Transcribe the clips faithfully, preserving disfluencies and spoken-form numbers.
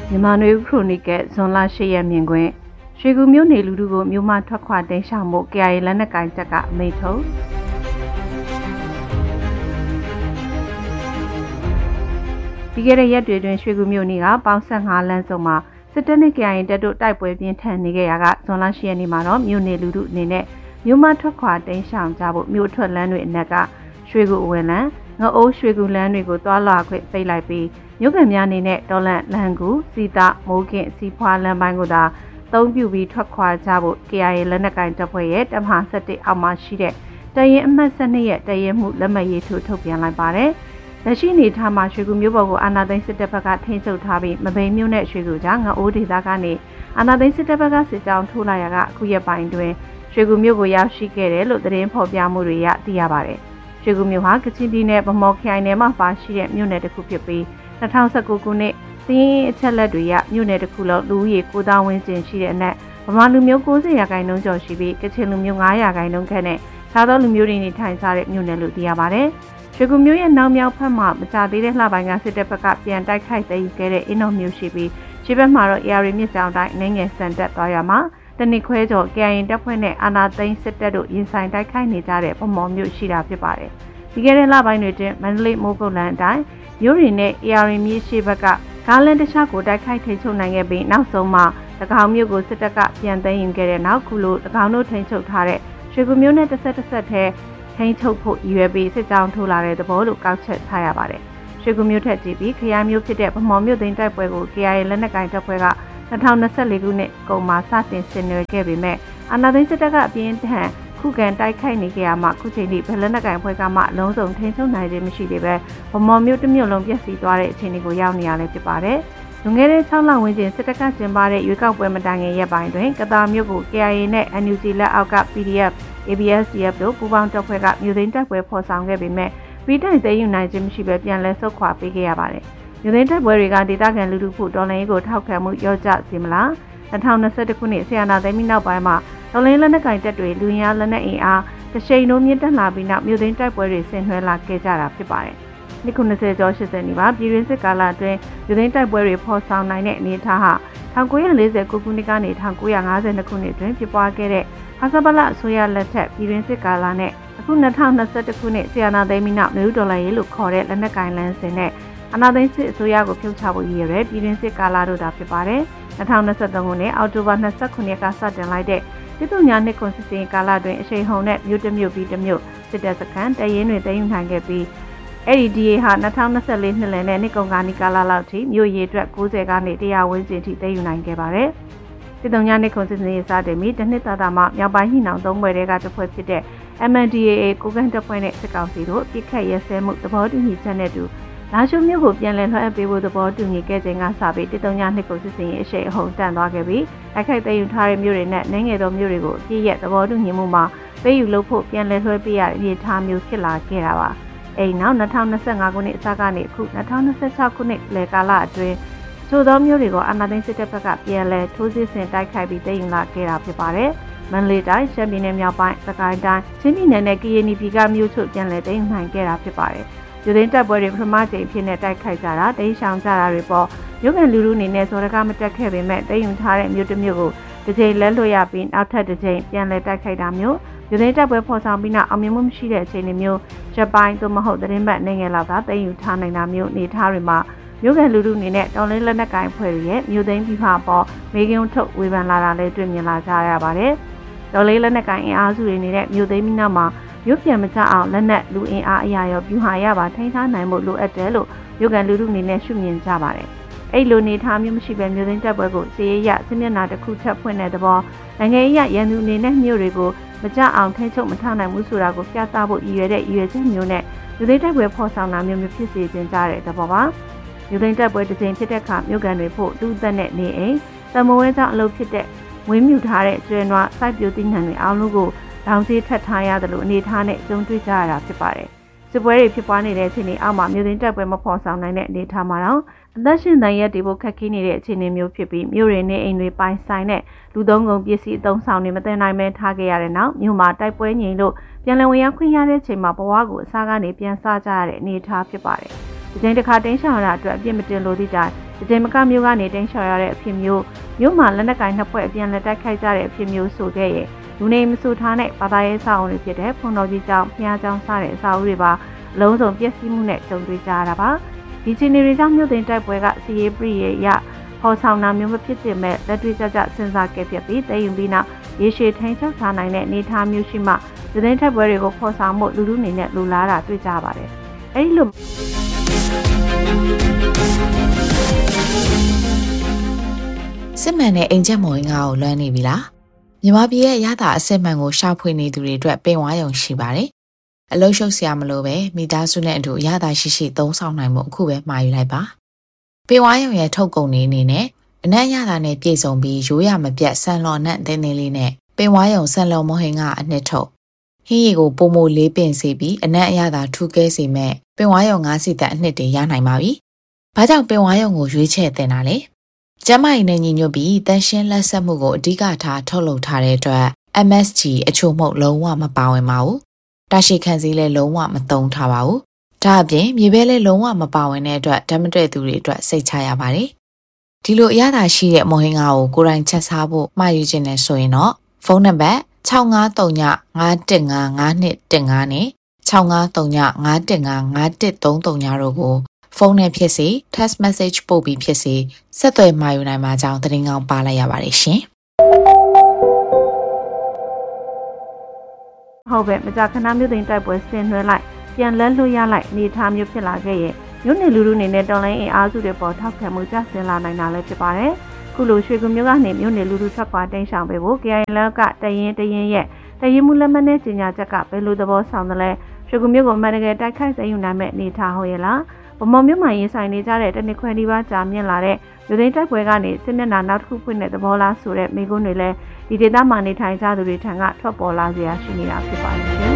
မြန်မာနွေခရိုနီကယ်ဇွန်လ၈ရက်မြင်ကွင်းရွှေကူမြို့နယ်လူထုကိုမြို့မထွက်ခွာတိမ်းရှောင်မှု K I A လက်နက်ကိုင်တပ်ကအမိန့်ထုတ်ပြီးခဲ့တဲ့ရက်တွေတွင်ရွှေကူမြို့နယ်ကပေါင်းဆက်ငါးလမ်းစုံမှာစစ်တပ်နဲ့ K I A တပ်တို့တိုက်ပွဲပြင်းထန်နေခဲ့ရာကဇွန်လ၈ရက်နေ့မှာတော့မြို့နယ်လူထုအနေနဲ့မြို့မထွက်ခွာတိမ်းရှောင်ကြဖို့မြို့ထွက်လမ်းတွေအနက်ကရွှေကူအဝင်လမ်းငအိုးရွှေကူလမ်းတွေကိုတွာလာခွင့်ပိတ်လိုက်ပြီးမြို့ကန်များအနေနဲ့တော်လန့်လန်ကူစီတာမိုးကင်စီဖွာလမ်းပိုင်းကိုသာအသုံးပြုပြီးထွက်ခွာကြဖို့ K I A လက်နက်ကိုင်တပ်ဖွဲ့ရဲ့တပ်မဟာ၁၁အောက်မှာရှိတဲ့တရင်အမှတ်၁၂ရဲ့တရင်မှုလက်မှတ်ရေးထိုးထုတ်ပြန်လိုက်ပါတယ်။လက်ရှိအနေထားမှာရွှေကူမြို့ပေါ်ကိုအာဏာသိမ်းစစ်တပ်ဘက်ကထိန်းချုပ်ထားပြီးမဘိမ်းမြို့နဲ့ရွှေကူကြားငအိုးဒေသကနေအာဏာသိမ်းစစ်တပ်ဘက်ကစစ်ကြောင်းထိုးလာရာကအခုရက်ပိုင်းတွင်ရွှေကူမြို့ကိုရောက်ရှိခဲ့တယ်လို့သတင်းဖော်ပြမှုတွေရသိရပါတယ်။ရွှေကူမြို့ဟာကချင်ပြည်နယ်ဗမော်ခရိုင်နယ်မှာပါရှိတဲ့မြို့နယ်တစ်ခုဖြစ်ပြီး၂၀၁၉ခုနှစ်စီးရင်အချက်လက်တွေရမြို့နယ်တစ်ခုလုံးလူဦးရေကိုးသောင်းဝန်းကျင်ရှိတဲ့အနက်ဗမာလူမျိုး၉၀ရာခိုင်နှုန်းကျော်ရှိပြီးကချင်လူမျိုး၅ရာခိုင်နှုန်းခန့်နဲ့ခြားသောလူမျိုးတွေနေထိုင်ကြတဲ့မြို့နယ်လို့သိရပါတယ်။ရွှေကူမြို့ရဲ့နောက်မြောက်ဖက်မှာမကြသေးတဲ့လှပိုင်းကစစ်တပ်ဘက်ကပြန်တိုက်ခိုက်သိမ်းယူခဲ့တဲ့အင်းတော်မြို့ရှိပြီးခြေဘက်မှာတော့ A R မြစ်ကြောင်းတိုင်းအနေငယ်စံတက်သွားရမှာတနစ်ခွဲကျော် K I A တပ်ဖွဲ့နဲ့အာဏာသိမ်းစစ်တပ်တို့ရင်ဆိုင်တိုက်ခိုက်နေကြတဲ့ဗမော်မြို့ရှိတာဖြစ်ပါတယ်။ဒီကနေ့လပိုင်းတွေတွင်မန္တလေးမိုးကုတ်လန်းအတိုင်းမြို့ရီနဲ့ A R မြစ်ရှိဘက်ကကားလန်တခြားကိုတိုက်ခိုက်ထိန်းချုပ်နိုင်ခဲ့ပြီးနောက်ဆုံးမှာ၎င်းမြို့ကိုစစ်တပ်ကပြန်သိမ်းယူခဲ့တဲ့နောက်ခုလို၎င်းတို့ထိန်းချုပ်ထားတဲ့ရွှေကူမြို့နဲ့တစ်ဆက်တစ်ဆက်ထဲထိန်းချုပ်ဖို့ရည်ရွယ်ပြီးစစ်ကြောင်းထိုးလာတဲ့သဘောလို့ကောက်ချက်ထားရပါတယ်။ရွှေကူမြို့ထက်ကြည့်ပြီးခရိုင်မြို့ဖြစ်တဲ့ဗမော်မြို့သိမ်းတိုက်ပွဲကို K I A လက်နက်ကိုင်တပ်ဖွဲ့က၂၀၂၄ခုနှစ်ကုန်မှာစတင်ဆင်နွှဲခဲ့ပေမဲ့အာဏာသိမ်းစစ်တပ်ကအပြင်းထန်ခုခံတိုက်ခိုက်နေကြရမှခုချိန်ထိဗလက်နက်ကိုင်ဖွဲ့ကမှအလုံးစုံထိန်းချုပ်နိုင်ခြင်းမရှိသေးပဲဗမော်မြို့တစ်မြို့လုံးပျက်စီးသွားတဲ့အခြေအနေကိုရောက်နေရလဲဖြစ်ပါတယ်။လွန်ခဲ့တဲ့၆လဝန်းကျင်စစ်တပ်ကကျင်းပတဲ့ရွေးကောက်ပွဲမတိုင်ခင်ရက်ပိုင်းတွင်ကတာမြို့ကို K I A နဲ့ N U G လက်အောက်က P D F A B S D F တို့ပူးပေါင်းတပ်ဖွဲ့ကမြို့သိမ်းတိုက်ပွဲဖော်ဆောင်ခဲ့ပေမဲ့ပြည်တိုင်သိမ်းယူနိုင်ခြင်းမရှိဘဲပြန်လည်ဆုတ်ခွာပေးခဲ့ရပါတယ်။မြို့သိမ်းတိုက်ပွဲတွေကဒေသခံလူထုဖို့တော်လှန်ရေးကိုထောက်ခံမှုရော့ကျစေမလား၂၀၂၁ခုနှစ်ဆီယနာသိမ်းပြီးနောက်ပိုင်းမှာတော်လှန်ရေးလက်နက်ကိုင်တပ်တွေလူရင်းလက်နက်အင်အားတစ်ချိန်လုံးမြင့်တက်လာပြီးနောက်မြို့သိမ်းတိုက်ပွဲတွေဆင်နွှဲလာခဲ့ကြတာဖြစ်ပါတယ်။နှစ်၉၀ကျော်၈၀နီးပါးပြည်တွင်းစစ်ကာလအတွင်းမြို့သိမ်းတိုက်ပွဲတွေဖော်ဆောင်နိုင်တဲ့အနေအထားဟာ၁၉၄၉ခုနှစ်ကနေ၁၉၅၂ခုနှစ်တွင်ဖြစ်ပွားခဲ့တဲ့ဟာဆဘလအစိုးရလက်ထက်ပြည်တွင်းစစ်ကာလနဲ့အခု၂၀၂၁ခုနှစ်ဆီယနာသိမ်းပြီးနောက်မြို့တော်လှန်ရေးလို့ခေါ်တဲ့လက်နက်ကိုင်လမ်းစဉ်နဲ့အာဏာသိမ်းစစ်အစိုးရကိုဖြုတ်ချဖို့ရည်ရွယ်တဲ့ပြည်တွင်းစစ်ကာလတို့တာဖြစ်ပါတယ်။၂၀၂၃ခုနှစ်အောက်တိုဘာ၂၉ရက်ကစတင်လိုက်တဲ့ပြည်သူ့ညာနှစ်ခွန်စစ်စင်ကာလတွင်အရှိန်ဟုန်နဲ့မြို့တစ်မြို့ပြီးတစ်မြို့စစ်တပ်စခန်းတရင်တွေတည်ယူနိုင်ခဲ့ပြီးအဲ့ဒီ D A ဟာ၂၀၂၄နှစ်လနဲ့နှစ်ကုန်ကာနီကာလလောက်ထိမြို့ရည်အတွက်၉၀ကနေ၁၀၀ဝန်းကျင်ထိတည်ယူနိုင်ခဲ့ပါတယ်။ပြည်သူ့ညာနှစ်ခွန်စစ်စင်ရေးစတင်ပြီးတစ်နှစ်တာတာမှမြောက်ပိုင်းဟိနောင်သုံးဘွယ်တွေကတစ်ဖွဲ့ဖြစ်တဲ့ M N D A A ကိုကန်တပ်ဖွဲ့နဲ့စစ်ကောင်စီတို့ပြစ်ခတ်ရဲစဲမှုသဘောတူညီချက်နဲ့တူလာရှုမြို့ကိုပြန်လည်လွှဲအပ်ပေးဖို့သဘောတူညီခဲ့ခြင်းကစပြီးတစ်တုံညနှစ်ကိုစစ်စင်ရေးအရှိန်အဟုန်တန့်သွားခဲ့ပြီးတိုက်ခိုက်သိမ်းယူထားတဲ့မြို့တွေနဲ့နိုင်ငံတော်မြို့တွေကိုအပြည့်ရဲ့သဘောတူညီမှုမှာပေးယူလို့ဖို့ပြန်လည်လွှဲပေးရတဲ့အနေအထားမျိုးဖြစ်လာခဲ့တာပါ။အဲဒီနောက်၂၀၂၅ခုနှစ်အစကနေအခု၂၀၂၆ခုနှစ်လယ်ကာလအတွင်းချို့သောမြို့တွေကိုအာဏာသိမ်းစစ်တပ်ဘက်ကပြန်လည်ထိုးစစ်ဆင်တိုက်ခိုက်ပြီးသိမ်းယူလာခဲ့တာဖြစ်ပါတယ်။မန္တလေးတိုင်းရှမ်းပြည်နယ်မြောက်ပိုင်းစကိုင်းတိုင်းချင်းပြည်နယ်နဲ့ကရင်ပြည်ကမြို့ချို့ပြန်လည်သိမ်းယူနိုင်ခဲ့တာဖြစ်ပါတယ်။ယူသိမ်းတပ်ပွဲတွေပထမကြိမ်ဖြစ်နေတိုက်ခိုက်ကြတာတိမ်းရှောင်ကြတာတွေပေါ်မြို့ကန်လူလူအနေနဲ့စောရကားမတက်ခဲ့ပေမဲ့တိမ်းယူထားတဲ့မြို့တစ်မြို့ကိုတစ်ချိန်လက်လွတ်ရပြီးနောက်ထပ်တစ်ချိန်ပြန်လည်တိုက်ခိုက်တာမျိုးယူသိမ်းတပ်ပွဲဖော်ဆောင်ပြီးနောက်အောင်မြင်မှုမရှိတဲ့အခြေအနေမျိုးဂျပန်သို့မဟုတ်သတင်းပတ်နိုင်ငံလောက်ကတိမ်းယူထားနိုင်တာမျိုးနေထားတွေမှာမြို့ကန်လူလူအနေနဲ့တော်လင်းလက်နက်ကိုင်ဖွဲ့တွေရဲ့မြို့သိမ်းပြီးမှပေါ်မေကင်းထုတ်ဝေဖန်လာတာလည်းတွေ့မြင်လာကြရပါတယ်တော်လေးလက်နက်ကိုင်အင်အားစုတွေနေတဲ့မြို့သိမ်းပြီးနောက်မှာမြို့ပြန်မကြအောင်လက်နက်လူအင်အားအရာရောပြူဟာရပါထိန်းထားနိုင်မှုလိုအပ်တယ်လို့မြို့ကန်လူထုအနေနဲ့ရှုမြင်ကြပါတယ်။အဲ့လိုနေထားမျိုးမရှိပဲမြို့သိမ်းတပ်ပွဲကိုစီးရဲရစစ်မျက်နှာတစ်ခုထပ်ဖွင့်တဲ့သဘောနိုင်ငံရေးရရန်သူအနေနဲ့မြို့တွေကိုမကြအောင်ထိန်းချုပ်မထားနိုင်ဘူးဆိုတာကိုပြသဖို့ရည်ရွယ်တဲ့ရည်ရွယ်ချက်မျိုးနဲ့မြို့သိမ်းတပ်ပွဲဖော်ဆောင်တာမျိုးမျိုးဖြစ်စေခြင်းကြတဲ့သဘောပါ။မြို့သိမ်းတပ်ပွဲတစ်ချိန်ဖြစ်တဲ့အခါမြို့ကန်တွေဖို့လူသက်နဲ့နေအိမ်တမဝဲကြောင့်အလုပ်ဖြစ်တဲ့ဝင်းမြူထားတဲ့ကျွဲနွားစိုက်ပျိုးသီးနှံတွေအားလုံးကိုတောင်စီထပ်ထားရတယ်လို့အနေထားနဲ့ကြုံတွေ့ကြရတာဖြစ်ပါတယ်။စစ်ပွဲတွေဖြစ်ပွားနေတဲ့အခြေအနေအောက်မှာမြို့သိမ်းတပ်ပွဲမဖော်ဆောင်နိုင်တဲ့အနေထားမှာတော့အသက်ရှင်တန်ရက်တွေဖို့ခက်ခဲနေတဲ့အခြေအနေမျိုးဖြစ်ပြီးမြို့ရင်းနဲ့အိမ်တွေပိုင်ဆိုင်တဲ့လူသုံးကုန်ပစ္စည်းအသုံးဆောင်တွေမတင်နိုင်မဲထားခဲ့ရတဲ့နောက်မြို့မှာတိုက်ပွဲငြိမ်လို့ပြန်လည်ဝင်ရောက်ခွင့်ရတဲ့ချိန်မှာဘဝကိုအစားကနေပြန်စားကြရတဲ့အနေထားဖြစ်ပါတယ်။ဒီချိန်တစ်ခါတင်းရှောင်ရတာအတွက်အပြစ်မတင်လို့သည့်တိုင်ဒီချိန်မကမျိုးကနေတင်းရှောင်ရတဲ့အဖြစ်မျိုးမြို့မှာလက်နက်ကင်နှစ်ဖွဲ့အပြန်လက်တိုက်ခိုက်ကြတဲ့အဖြစ်မျိုးဆိုခဲ့ရဲ့လူနေမဆူထားတဲ့ဘာသာရေးစာအုပ်တွေဖြစ်တဲ့ဖုန်တော်ကြီးကျောင်းဖျားကျောင်းစတဲ့အစာအုပ်တွေပါအလုံးစုံပျက်စီးမှုနဲ့ကြုံတွေ့ကြရတာပါဒီချိန်တွေကြောင့်မြို့သိမ်းတိုက်ပွဲကစီရေးပြည့်ရဟောဆောင်နာမျိုးမဖြစ်တင်မဲ့လက်တွေ့ကျကျစဉ်းစားခဲ့ဖြစ်ပြီးတည်ယူပြီးနောက်ရေရှည်ထိန်းချုပ်ထားနိုင်တဲ့အနေအထားမျိုးရှိမှဒီသိမ်းတိုက်ပွဲတွေကိုဖော်ဆောင်မှုလူလူအနေနဲ့လူလားတာတွေ့ကြပါတယ်အဲဒီလိုစစ်မှန်တဲ့အိမ်ချက်မော်ငါ့ကိုလွှမ်းနေပြီလားမြန်မာပြည်ရဲ့ရတာအစစ်မှန်ကိုရှာဖွေနေသူတွေအတွက်ပင်ဝါရုံရှိပါတယ်အလုံးရှုပ်စရာမလိုပဲမိသားစုနဲ့အတူရတာရှိရှိသုံးဆောင်နိုင်မှုအခုပဲမှာယူလိုက်ပါပင်ဝါရုံရဲ့ထုတ်ကုန်နေအနေနဲ့အနက်ရတာနဲ့ပြည့်စုံပြီးရိုးရမပြတ်ဆန်လော်နဲ့တင်းတင်းလေးနဲ့ပင်ဝါရုံဆန်လော်မော်ဟင်ကအနှစ်ထုတ်ဟင်းရီကိုပုံမိုလေးပင်စီပြီးအနက်အရသာထူကဲစီမဲ့ပင်ဝါရုံငါးစီတက်အနှစ်တွေရနိုင်ပါပြီ။ဘာကြောင့်ပင်ဝါရုံကိုရွေးချယ်တင်တာလဲ။ကျမကြီးနဲ့ညီညွတ်ပြီးတန်ရှင်းလက်ဆက်မှုကိုအဓိကထားထုတ်လုပ်ထားတဲ့အတွက် M S G အချို့မှုလုံးဝမပါဝင်ပါဘူး။တာရှိခံစည်းလည်းလုံးဝမသုံးထားပါဘူး။ဒါအပြင်မြေပဲလည်းလုံးဝမပါဝင်တဲ့အတွက်ဓာတ်မတည့်သူတွေအတွက်စိတ်ချရပါတယ်။ဒီလိုအရသာရှိတဲ့မော်ဟင်ငါကိုကိုယ်တိုင်ချက်စားဖို့မှာယူခြင်းနဲ့ဆိုရင်တော့ဖုန်းနံပါတ်၆၅၃ည၅၁၅၅၂၁၅နဲ့၆၅၃ည၅၁၅၅၁၃၃ညတို့ကိုဖုန်းနဲ့ဖြစ်စေ text message ပို့ပြီးဖြစ်စေဆက်သွယ်မှာယူနိုင်မှာကြောင်းသတင်းကောင်းပါလိုက်ရပါတယ်ရှင်ဟုတ်ပဲမကြာခဏမျိုးသိမ်းတိုက်ပွဲဆင်နွှဲလိုက်ပြန်လဲလွှတ်ရလိုက်နေထားမျိုးဖြစ်လာခဲ့ရဲ့မြို့နယ်လူလူနေနဲ့တော်လိုင်းအင်အားစုတွေပေါ်ထောက်ခံမှုကျဆင်းလာနိုင်တာလည်းဖြစ်ပါတယ်ခုလိုရွှေကူမျိုးကနေမြို့နယ်လူလူထွက်ခွာတိမ်းရှောင်ပေးဖို့ K I L ကတရင်တရင်ရဲ့တရင်မှုလက်မှတ်နဲ့ကြီးညာချက်ကဘယ်လိုသဘောဆောင်သလဲရွှေကူမျိုးကိုမှန်တကယ်တိုက်ခိုက်သိမ်းယူနိုင်မဲ့အနေထားဟုတ်ရဲ့လားဗမော်မြို့မှာရင်ဆိုင်နေကြတဲ့တနစ်ခွဲဒီပါကြာမြင့်လာတဲ့လူသိန်းတိုက်ပွဲကနေစစ်မျက်နှာနောက်တစ်ခုဖွင့်တဲ့သဘောလားဆိုတဲ့မိကုန်းတွေလည်းဒီဒေသမှာနေထိုင်ကြသူတွေထံကထွက်ပေါ်လာစရာရှိနေတာဖြစ်ပါတယ်ရှင်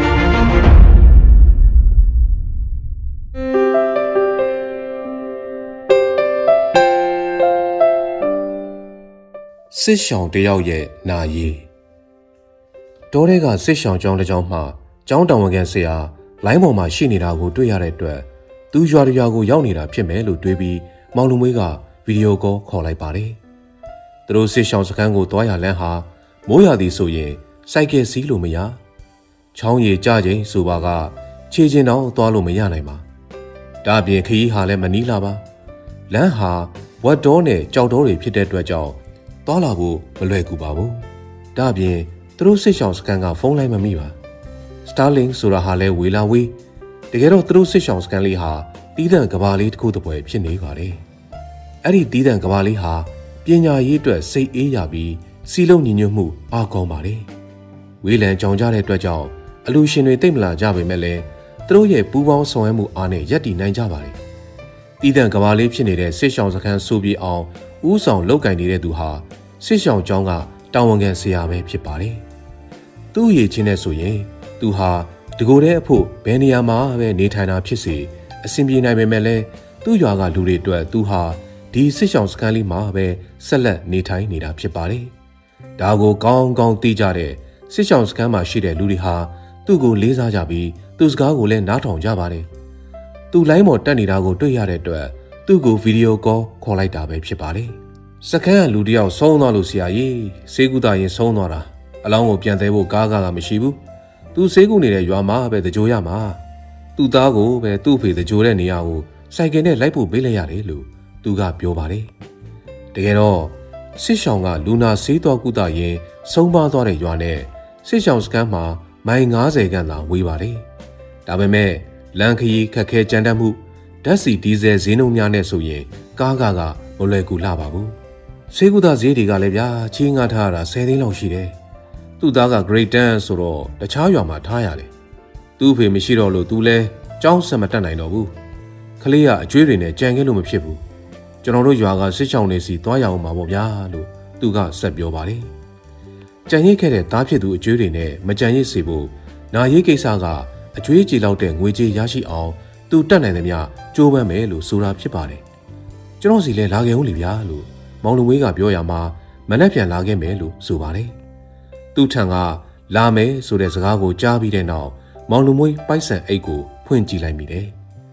စစ်ရှောင်တယောက်ရဲ့နာရီတောထဲကစစ်ရှောင်ကျောင်းတစ်ကျောင်းမှကျောင်းတော်ဝန်ခံဆရာလိုင်းပေါ်မှာရှိနေတာကိုတွေ့ရတဲ့အတွက်သူရွာရွာကိုရောက်နေတာဖြစ်မယ်လို့တွေးပြီးမောင်လူမွေးကဗီဒီယိုကောခေါ်လိုက်ပါတယ်။သူတို့စစ်ရှောင်စခန်းကိုသွားရလမ်းဟာမိုးရသည်ဆိုရင်စိုက်ကယ်စီးလို့မရချောင်းရည်ကြချိန်ဆိုပါကခြေကျင်တော့သွားလို့မရနိုင်ပါဒါအပြင်ခရီးဟာလည်းမနီးလာပါလမ်းဟာဝတ်တော်နဲ့ကြောက်တော်တွေဖြစ်တဲ့အတွက်ကြောင့်သွားလာဖို့မလွယ်ကူပါဘူးဒါအပြင်သူတို့စစ်ရှောင်စခန်းကဖုန်းလိုင်းမမိပါ Starlink ဆိုတာဟာလည်းဝေလာဝေးတကယ်တော့သူတို့စစ်ရှောင်စခန်းလေးဟာတီးတန့်ကဘာလေးတစ်ခုတစ်ပွဲဖြစ်နေပါတယ်အဲ့ဒီတီးတန့်ကဘာလေးဟာပညာရေးအတွက်စိတ်အေးရပြီးစီလုံးညီညွတ်မှုအားကောင်းပါတယ်ဝေးလံကြောင်ကြတဲ့အတွက်ကြောင့်အလူရှင်တွေတိတ်မလာကြပေမဲ့လည်းသူတို့ရဲ့ပူးပေါင်းဆောင်ရွက်မှုအားနဲ့ရပ်တည်နိုင်ကြပါတယ်တီးတန့်ကဘာလေးဖြစ်နေတဲ့စစ်ရှောင်စခန်းဆိုပြီးအောင်ဦးဆောင်လောက်ကင်နေတဲ့သူဟာစစ်ရှောင်ကျောင်းကတာဝန်ခံဆရာပဲဖြစ်ပါတယ်သူ့ရည်ချင်းနဲ့ဆိုရင်သူဟာတကိုယ်တည်းအဖို့ဘယ်နေရာမှာပဲနေထိုင်တာဖြစ်စေအဆင်ပြေနိုင်ပေမဲ့လည်းသူ့ရွာကလူတွေအတွက်သူဟာဒီစစ်ရှောင်စခန်းလေးမှာပဲဆက်လက်နေထိုင်နေတာဖြစ်ပါတယ်ဒါကိုကောင်းကောင်းသိကြတဲ့စစ်ရှောင်စခန်းမှာရှိတဲ့လူတွေဟာသူ့ကိုလေးစားကြပြီးသူ့စကားကိုလည်းနားထောင်ကြပါတယ်သူ့လိုင်းပေါ်တက်နေတာကိုတွေ့ရတဲ့အတွက်သူ့ကိုဗီဒီယိုကောခေါ်လိုက်တာပဲဖြစ်ပါတယ်စခန်းကလူတယောက်ဆုံးသွားလို့ဆရာကြီးဆေးကုသရင်ဆုံးသွားတာအလောင်းကိုပြန်သေးဖို့ကားကားကမရှိဘူးသူဆေးကုနေတဲ့ရွာမှာပဲတကြိုရမှာသူ့သားကိုပဲသူ့ဖေတကြိုတဲ့နေရာကိုစိုက်ကယ်နဲ့လိုက်ဖို့ပေးလိုက်ရတယ်လို့သူကပြောပါတယ်တကယ်တော့စစ်ရှောင်ကလူနာဆေးတော်ကုသရင်ဆုံးပါသွားတဲ့ရွာနဲ့စစ်ရှောင်စခန်းမှာမိုင်ငါးဆယ်ခန့်သာဝေးပါတယ်ဒါပေမဲ့လမ်းခရီးခက်ခဲကြမ်းတမ်းမှုဓာတ်ဆီဒီဇယ်ဈေးနှုန်းများနဲ့ဆိုရင်ကားကားကမလွယ်ကူလှပါဘူးဆေးကုသဈေးတွေကလည်းဗျာချီးငှားထားရတာဆယ်သိန်းလောက်ရှိတယ်သူ့သားက Grade 10ဆိုတော့တခြားရွာမှာထားရတယ်သူ့ဖေမရှိတော့လို့သူလဲကြောင်းဆက်မတက်နိုင်တော့ဘူးခလေးကအကျွေးတွေနဲ့ကြံခဲ့လို့မဖြစ်ဘူးကျွန်တော်တို့ရွာကစစ်ချောင်းနေစီသွားရအောင်ပါပေါ့ဗျာလို့သူကဆက်ပြောပါတယ်ကြံရိတ်ခဲ့တဲ့သားဖြစ်သူအကျွေးတွေနဲ့မကြံရိတ်စေဖို့နာရေးကိစ္စကအကျွေးကြေလောက်တဲ့ငွေကြေးရရှိအောင်သူတက်နိုင်သမျှကြိုးပမ်းမယ်လို့ဆိုတာဖြစ်ပါတယ်ကျွန်တော်စီလဲလာခဲ့ဦးလေဗျာလို့မောင်လူဝေးကပြောရမှာမနှက်ပြန်လာခဲ့မယ်လို့ဆိုပါတယ်သူ့ထံကလာမယ်ဆိုတဲ့စကားကိုကြားပြီးတဲ့နောက်မောင်လူမွေးပိုက်ဆံအိတ်ကိုဖွင့်ကြည့်လိုက်မိတယ်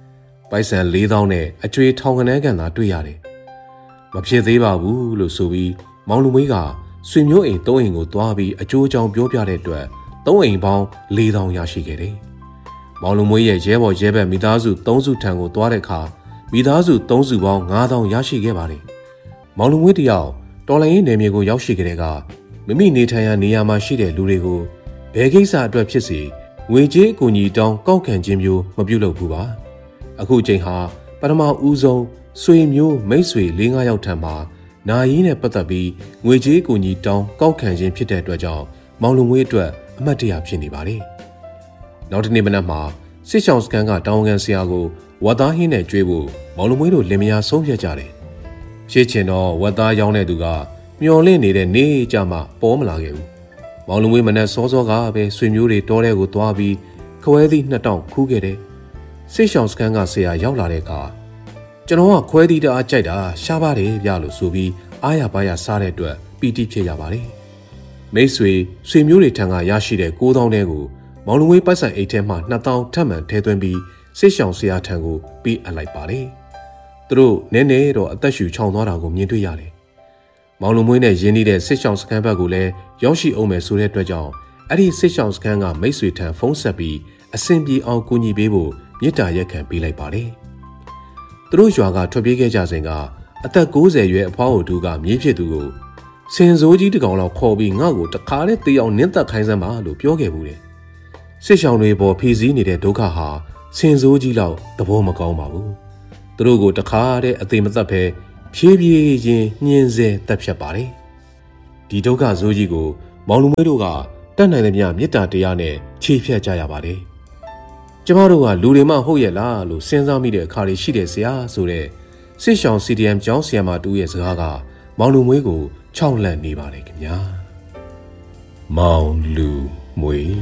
ပိုက်ဆံလေးသောင်းနဲ့အကျွေးထောင်ကနန်းကန်သာတွေ့ရတယ်။မဖြစ်သေးပါဘူးလို့ဆိုပြီးမောင်လူမွေးကဆွေမျိုးအိမ်သုံးအိမ်ကိုသွားပြီးအကျိုးအကြောင်းပြောပြတဲ့အတွက်သုံးအိမ်ပေါင်းလေးသောင်းရရှိခဲ့တယ်။မောင်လူမွေးရဲ့ရဲဘော်ရဲဘက်မိသားစုသုံးစုထံကိုသွားတဲ့အခါမိသားစုသုံးစုပေါင်းငါးသောင်းရရှိခဲ့ပါတယ်။မောင်လူမွေးတယောက်တော်လိုင်းရေးနယ်မြေကိုရောက်ရှိကြတဲ့ကမိမိနေထိုင်ရာနေရာမှာရှိတဲ့လူတွေကိုဘယ်ကိစ္စအတွက်ဖြစ်စေငွေကြေးအကူအညီတောင်းကောက်ခံခြင်းမျိုးမပြုလုပ်ဘူးပါ။အခုချိန်ဟာပထမဦးဆုံးဆွေမျိုးမိတ်ဆွေလေးငါးယောက်ထံမှာနာယီနဲ့ပတ်သက်ပြီးငွေကြေးအကူအညီတောင်းကောက်ခံခြင်းဖြစ်တဲ့အတွက်ကြောင့်မောင်လူမွေးအတွက်အမှတ်တရဖြစ်နေပါတယ်။နောက်တစ်နေ့မနက်မှာစစ်ဆောင်စကန်ကတောင်ကန်ဆရာကိုဝတ်သားဟင်းနဲ့ကျွေးဖို့မောင်လူမွေးတို့လင်မယားဆုံးဖြတ်ကြတယ်။ဖြစ်ချင်တော့ဝတ်သားရောင်းတဲ့သူကမျော်လင့်နေတဲ့နေကြမှာပေါ်မလာခဲ့ဘူး။မောင်လူမွေးမနက်စောစောကပဲဆွေမျိုးတွေတောထဲကိုသွားပြီးခွဲသီးနှစ်တောင်ခူးခဲ့တယ်။စစ်ဆောင်စကန်ကဆရာရောက်လာတဲ့အခါကျွန်တော်ကခွဲသီးတအားကြိုက်တာရှားပါတယ်ဗျလို့ဆိုပြီးအားရပါးရစားတဲ့အတွက်ပီတိဖြစ်ရပါတယ်။မိတ်ဆွေဆွေမျိုးတွေထံကရရှိတဲ့ကိုးသောင်းတဲကိုမောင်လူမွေးပတ်စံအိတ်ထဲမှာနှစ်သောင်းထပ်မံထည့်သွင်းပြီးစစ်ဆောင်ဆရာထံကိုပေးအပ်လိုက်ပါတယ်။သူတို့နည်းနည်းတော့အသက်ရှူချောင်သွားတာကိုမြင်တွေ့ရတယ်။မောင်လူမွေးနဲ့ရင်းနှီးတဲ့စစ်ဆောင်စခန်းဘက်ကိုလည်းရောက်ရှိအောင်မယ်ဆိုတဲ့အတွက်ကြောင့်အဲ့ဒီစစ်ဆောင်စခန်းကမိတ်ဆွေထံဖုန်းဆက်ပြီးအဆင်ပြေအောင်ကူညီပေးဖို့မေတ္တာရက်ခံပေးလိုက်ပါတယ်။သူတို့ရွာကထွက်ပြေးခဲ့ကြစဉ်ကအသက်ကိုးဆယ်ရွယ်အဖွားအိုတူကမြေးဖြစ်သူကိုစင်စိုးကြီးတကောင်လောက်ခေါ်ပြီးငါ့ကိုတခါနဲ့တေးအောင်နင်းသက်ခိုင်းစမ်းပါလို့ပြောခဲ့ဘူးတယ်။စစ်ဆောင်တွေပေါ်ဖီစည်းနေတဲ့ဒုက္ခဟာစင်စိုးကြီးလောက်သဘောမကောင်းပါဘူး။သူတို့ကိုတခါတဲ့အသေးမသက်ပဲဖြည်းဖြည်းချင်းညှင်းဆဲတက်ဖြတ်ပါတယ်။ဒီဒုက္ခဆိုးကြီးကိုမောင်လူမွေးတို့ကတတ်နိုင်သမျှမေတ္တာတရားနဲ့ခြေဖြတ်ကြရပါတယ်။ကျမတို့ကလူတွေမှဟုတ်ရဲ့လားလို့စဉ်းစားမိတဲ့အခါတွေရှိတယ်ဆရာဆိုတဲ့စစ်ဆောင် စီ ဒီ အမ် ကျောင်းဆရာမတူရဲ့စကားကမောင်လူမွေးကိုခြောက်လန့်နေပါတယ်ခင်ဗျာ။မောင်လူမွေး